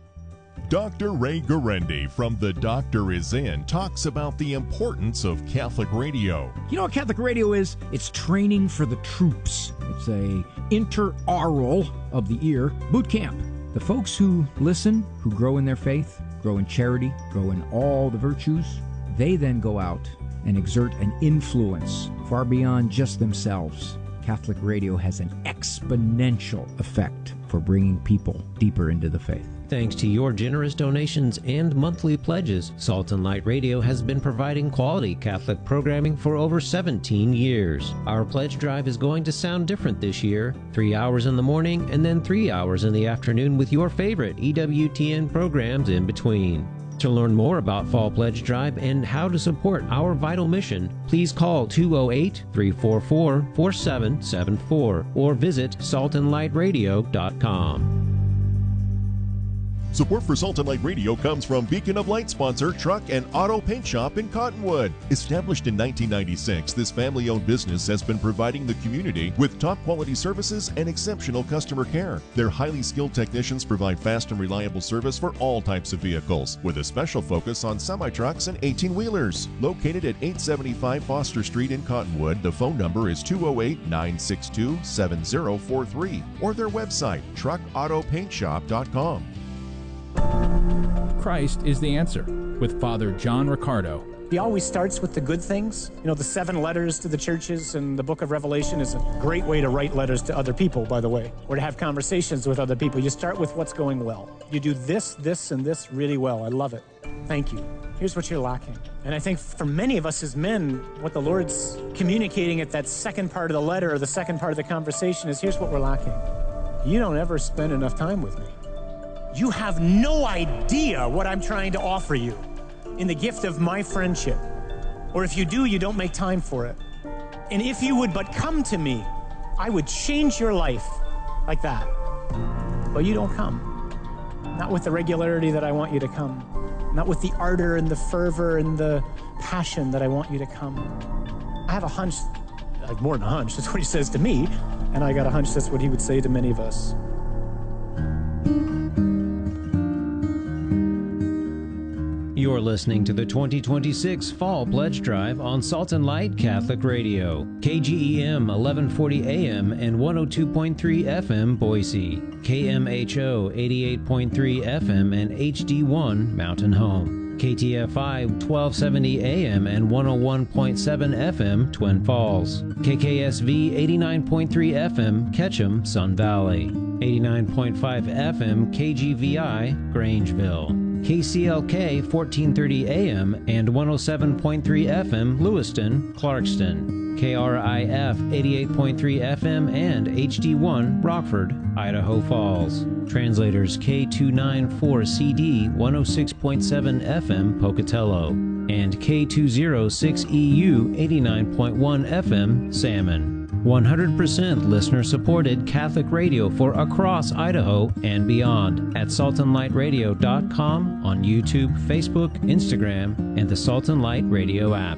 P: Doctor Ray Guarendi from The Doctor Is In talks about the importance of Catholic radio.
Q: You know what Catholic radio is? It's training for the troops. It's a inter-aural of the ear boot camp. The folks who listen, who grow in their faith, grow in charity, grow in all the virtues, they then go out and exert an influence far beyond just themselves. Catholic radio has an exponential effect for bringing people deeper into the faith.
E: Thanks to your generous donations and monthly pledges, Salt and Light Radio has been providing quality Catholic programming for over seventeen years. Our pledge drive is going to sound different this year. Three hours in the morning and then three hours in the afternoon with your favorite E W T N programs in between. To learn more about Fall Pledge Drive and how to support our vital mission, please call two oh eight, three four four, four seven seven four or visit salt and light radio dot com.
P: Support for Salt and Light Radio comes from Beacon of Light sponsor Truck and Auto Paint Shop in Cottonwood. Established in nineteen ninety-six, this family-owned business has been providing the community with top-quality services and exceptional customer care. Their highly skilled technicians provide fast and reliable service for all types of vehicles, with a special focus on semi-trucks and eighteen-wheelers. Located at eight seventy-five Foster Street in Cottonwood, the phone number is two oh eight, nine six two, seven oh four three or their website, truck auto paint shop dot com.
R: Christ is the answer with Father John Riccardo.
S: He always starts with the good things. You know, the seven letters to the churches and the book of Revelation is a great way to write letters to other people, by the way, or to have conversations with other people. You start with what's going well. You do this, this, and this really well. I love it. Thank you. Here's what you're lacking. And I think for many of us as men, what the Lord's communicating at that second part of the letter or the second part of the conversation is, here's what we're lacking. You don't ever spend enough time with me. You have no idea what I'm trying to offer you in the gift of my friendship. Or if you do, you don't make time for it. And if you would but come to me, I would change your life like that. But you don't come. Not with the regularity that I want you to come. Not with the ardor and the fervor and the passion that I want you to come. I have a hunch, like more than a hunch, that's what he says to me, and I got a hunch that's what he would say to many of us.
E: You're listening to the twenty twenty-six Fall Pledge Drive on Salt and Light Catholic Radio, K G E M eleven forty A M and one oh two point three F M Boise, K M H O eighty-eight point three F M and H D one Mountain Home, K T F I twelve seventy A M and one oh one point seven F M Twin Falls, K K S V eighty-nine point three F M Ketchum, Sun Valley, eighty-nine point five F M K G V I Grangeville, K C L K fourteen thirty A M and one oh seven point three F M Lewiston, Clarkston, K R I F eighty-eight point three F M and H D one Rockford, Idaho Falls. Translators K two ninety-four C D one oh six point seven F M Pocatello and K two oh six E U eighty-nine point one F M Salmon. one hundred percent listener-supported Catholic radio for across Idaho and beyond at salt and light radio dot com, on YouTube, Facebook, Instagram, and the Salt and Light Radio app.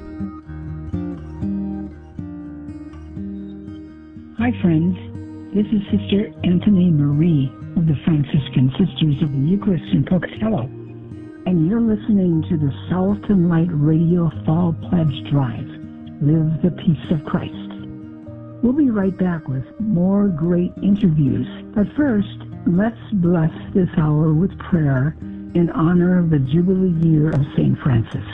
T: Hi, friends. This is Sister Anthony Marie of the Franciscan Sisters of the Eucharist in Pocatello. and you're listening to the Salt and Light Radio Fall Pledge Drive. Live the peace of Christ. We'll be right back with more great interviews. But first, let's bless this hour with prayer in honor of the Jubilee year of Saint Francis.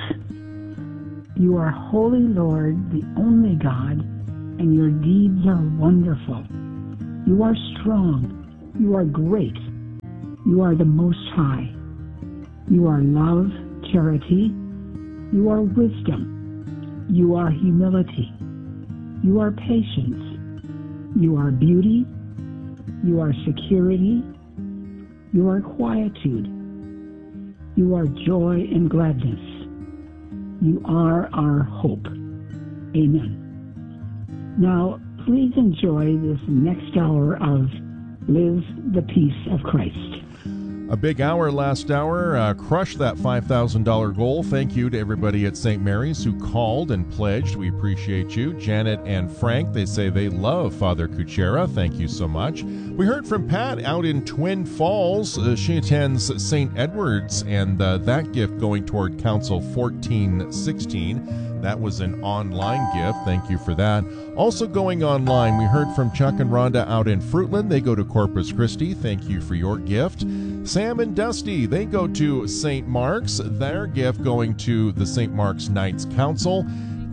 T: You are holy, Lord, the only God, and your deeds are wonderful. You are strong. You are great. You are the Most High. You are love, charity. You are wisdom. You are humility. You are patience. You are beauty. You are security. You are quietude. You are joy and gladness. You are our hope. Amen. Now, please enjoy this next hour of Live the Peace of Christ.
A: A big hour last hour. Uh, crushed that five thousand dollars goal. Thank you to everybody at Saint Mary's who called and pledged. We appreciate you. Janet and Frank, they say they love Father Kuchera. Thank you so much. We heard from Pat out in Twin Falls. Uh, she attends Saint Edward's, and uh, that gift going toward Council fourteen sixteen. That was an online gift. Thank you for that. Also going online, we heard from Chuck and Rhonda out in Fruitland. They go to Corpus Christi. Thank you for your gift. Sam and Dusty, they go to Saint Mark's. Their gift going to the Saint Mark's Knights Council.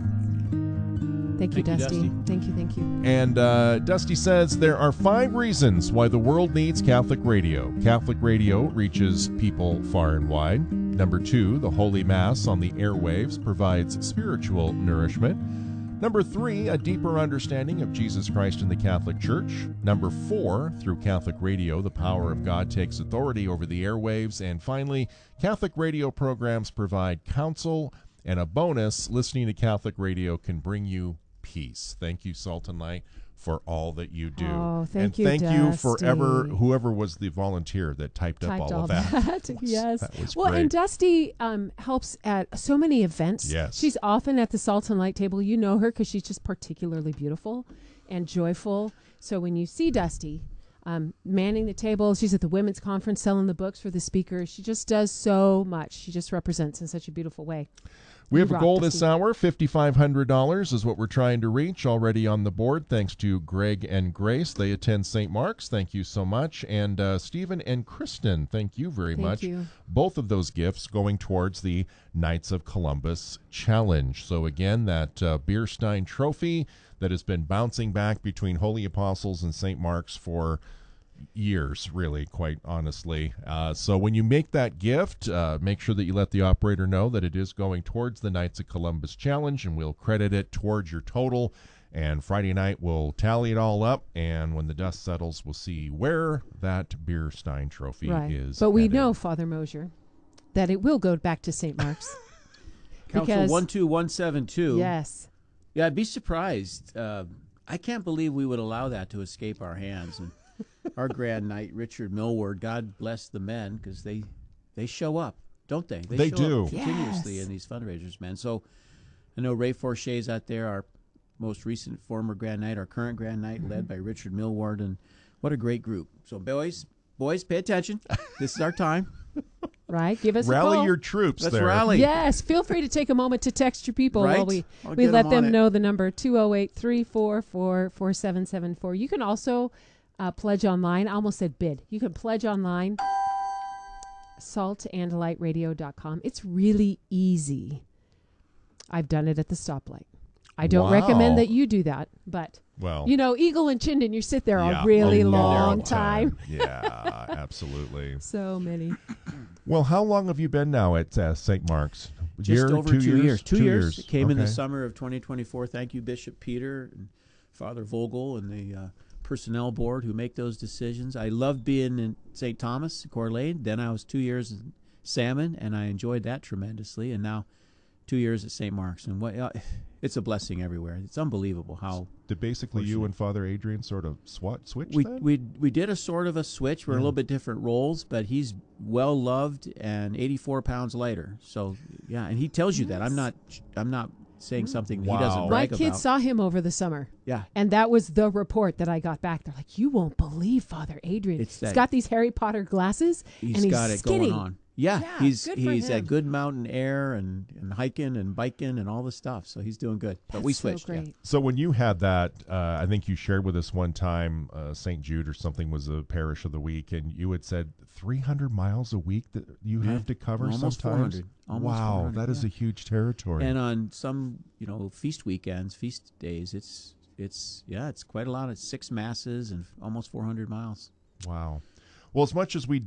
F: Thank you,
A: Thank you,
F: Dusty.
A: Dusty.
F: Thank you, thank you.
A: And uh, Dusty says, there are five reasons why the world needs Catholic radio. Catholic radio reaches people far and wide. Number two, the Holy Mass on the airwaves provides spiritual nourishment. Number three, a deeper understanding of Jesus Christ and the Catholic Church. Number four, through Catholic radio, the power of God takes authority over the airwaves. And finally, Catholic radio programs provide counsel, and a bonus, listening to Catholic radio can bring you peace. Thank you, Salt and Light, for all that you do.
F: Oh, thank
A: and
F: you,
A: thank you
F: Dusty.
A: for ever, whoever was the volunteer that typed,
F: Typed
A: up all,
F: all
A: of that.
F: that.
A: That was-
F: Yes.
A: that was
F: well,
A: great.
F: and Dusty um, helps at so many events.
A: Yes.
F: She's often at the Salt and Light table. You know her because she's just particularly beautiful and joyful. So when you see Dusty um, manning the table, she's at the women's conference selling the books for the speakers. She just does so much. She just represents in such a beautiful way.
A: We
F: You
A: have a
F: rock,
A: goal
F: Dusty.
A: this hour. five thousand five hundred dollars is what we're trying to reach, already on the board, thanks to Greg and Grace. They attend Saint Mark's. Thank you so much. And uh, Stephen and Kristen, thank you very
F: Thank
A: much.
F: you.
A: Both of those gifts going towards the Knights of Columbus Challenge. So again, that uh, Bierstein Trophy that has been bouncing back between Holy Apostles and Saint Mark's for years, really, quite honestly. Uh, so when you make that gift, uh, make sure that you let the operator know that it is going towards the Knights of Columbus Challenge, and we'll credit it towards your total. And Friday night, we'll tally it all up, and when the dust settles, we'll see where that Bierstein Trophy
F: Right.
A: is.
F: But we
A: headed.
F: know, Father Mosier, that it will go back to Saint Mark's.
U: Council
F: Because-
U: one two one seven two.
F: Yes.
U: Yeah, I'd be surprised. Uh, I can't believe we would allow that to escape our hands. And our Grand Knight, Richard Millward, God bless the men, because they they show up, don't they?
A: They
U: show
A: do.
U: up continuously
F: Yes.
U: in these fundraisers, man. So I know Ray Forche's out there, our most recent former Grand Knight, our current Grand Knight,
F: Mm-hmm.
U: led by Richard Millward, and what a great group. So boys, boys, pay attention. This is our time.
F: Right? Give us a
A: Rally
F: call.
A: your troops
U: Let's
A: there.
U: rally.
F: Yes, feel free to take a moment to text your people
U: Right?
F: while we,
U: I'll
F: we
U: get
F: let
U: 'em
F: them
U: on it.
F: know the number two oh eight, three four four, four seven seven four. You can also uh, pledge online. I almost said bid. You can pledge online, salt and light radio dot com. It's really easy. I've done it at the stoplight. I don't
A: Wow.
F: recommend that you do that, but
A: Well,
F: you know, Eagle and Chinden, you sit there
A: yeah,
F: a really
A: a
F: long time.
A: Yeah, absolutely.
F: So many.
A: Well, how long have you been now at uh, Saint Mark's?
U: Just
A: Year,
U: over
A: two,
U: two, years. Two,
A: Two
U: years. It came in the
A: Okay.
U: summer of twenty twenty-four. Thank you, Bishop Peter and Father Vogel and the uh, personnel board who make those decisions. I loved being in Saint Thomas, Coeur d'Alene. Then I was two years in Salmon, and I enjoyed that tremendously. And now two years at Saint Mark's. And what uh, it's a blessing everywhere. It's unbelievable how...
A: Did basically you and Father Adrian sort of swat switch
U: We,
A: then?
U: we we did a sort of a switch. We're in a
A: Yeah.
U: little bit different roles, but he's well loved and eighty-four pounds lighter. So yeah, and he tells you that. I'm not I'm not saying something that he doesn't
F: My
U: brag
F: kids
U: about.
F: saw him over the summer.
U: Yeah.
F: And that was the report that I got back. They're like, you won't believe Father Adrian.
U: It's
F: He's
U: that-
F: got these Harry Potter glasses
U: He's
F: and he's
U: got it
F: skinny.
U: going on. Yeah,
F: Yeah,
U: he's
F: good for
U: he's
F: him.
U: at good mountain air and, and hiking and biking and all the stuff. So he's doing good. But we
F: That's so
U: switched. yeah.
F: great.
A: So when you had that, uh, I think you shared with us one time, uh, Saint Jude or something was a parish of the week, and you had said three hundred miles a week that you
U: Yeah,
A: have to cover
U: almost four
A: sometimes.
U: hundred. Almost
A: wow,
U: four hundred,
A: that is
U: yeah.
A: a huge territory.
U: And on some, you know, feast weekends, feast days, it's it's yeah, it's quite a lot. It's six masses and almost four hundred miles.
A: Wow. Well, as much as we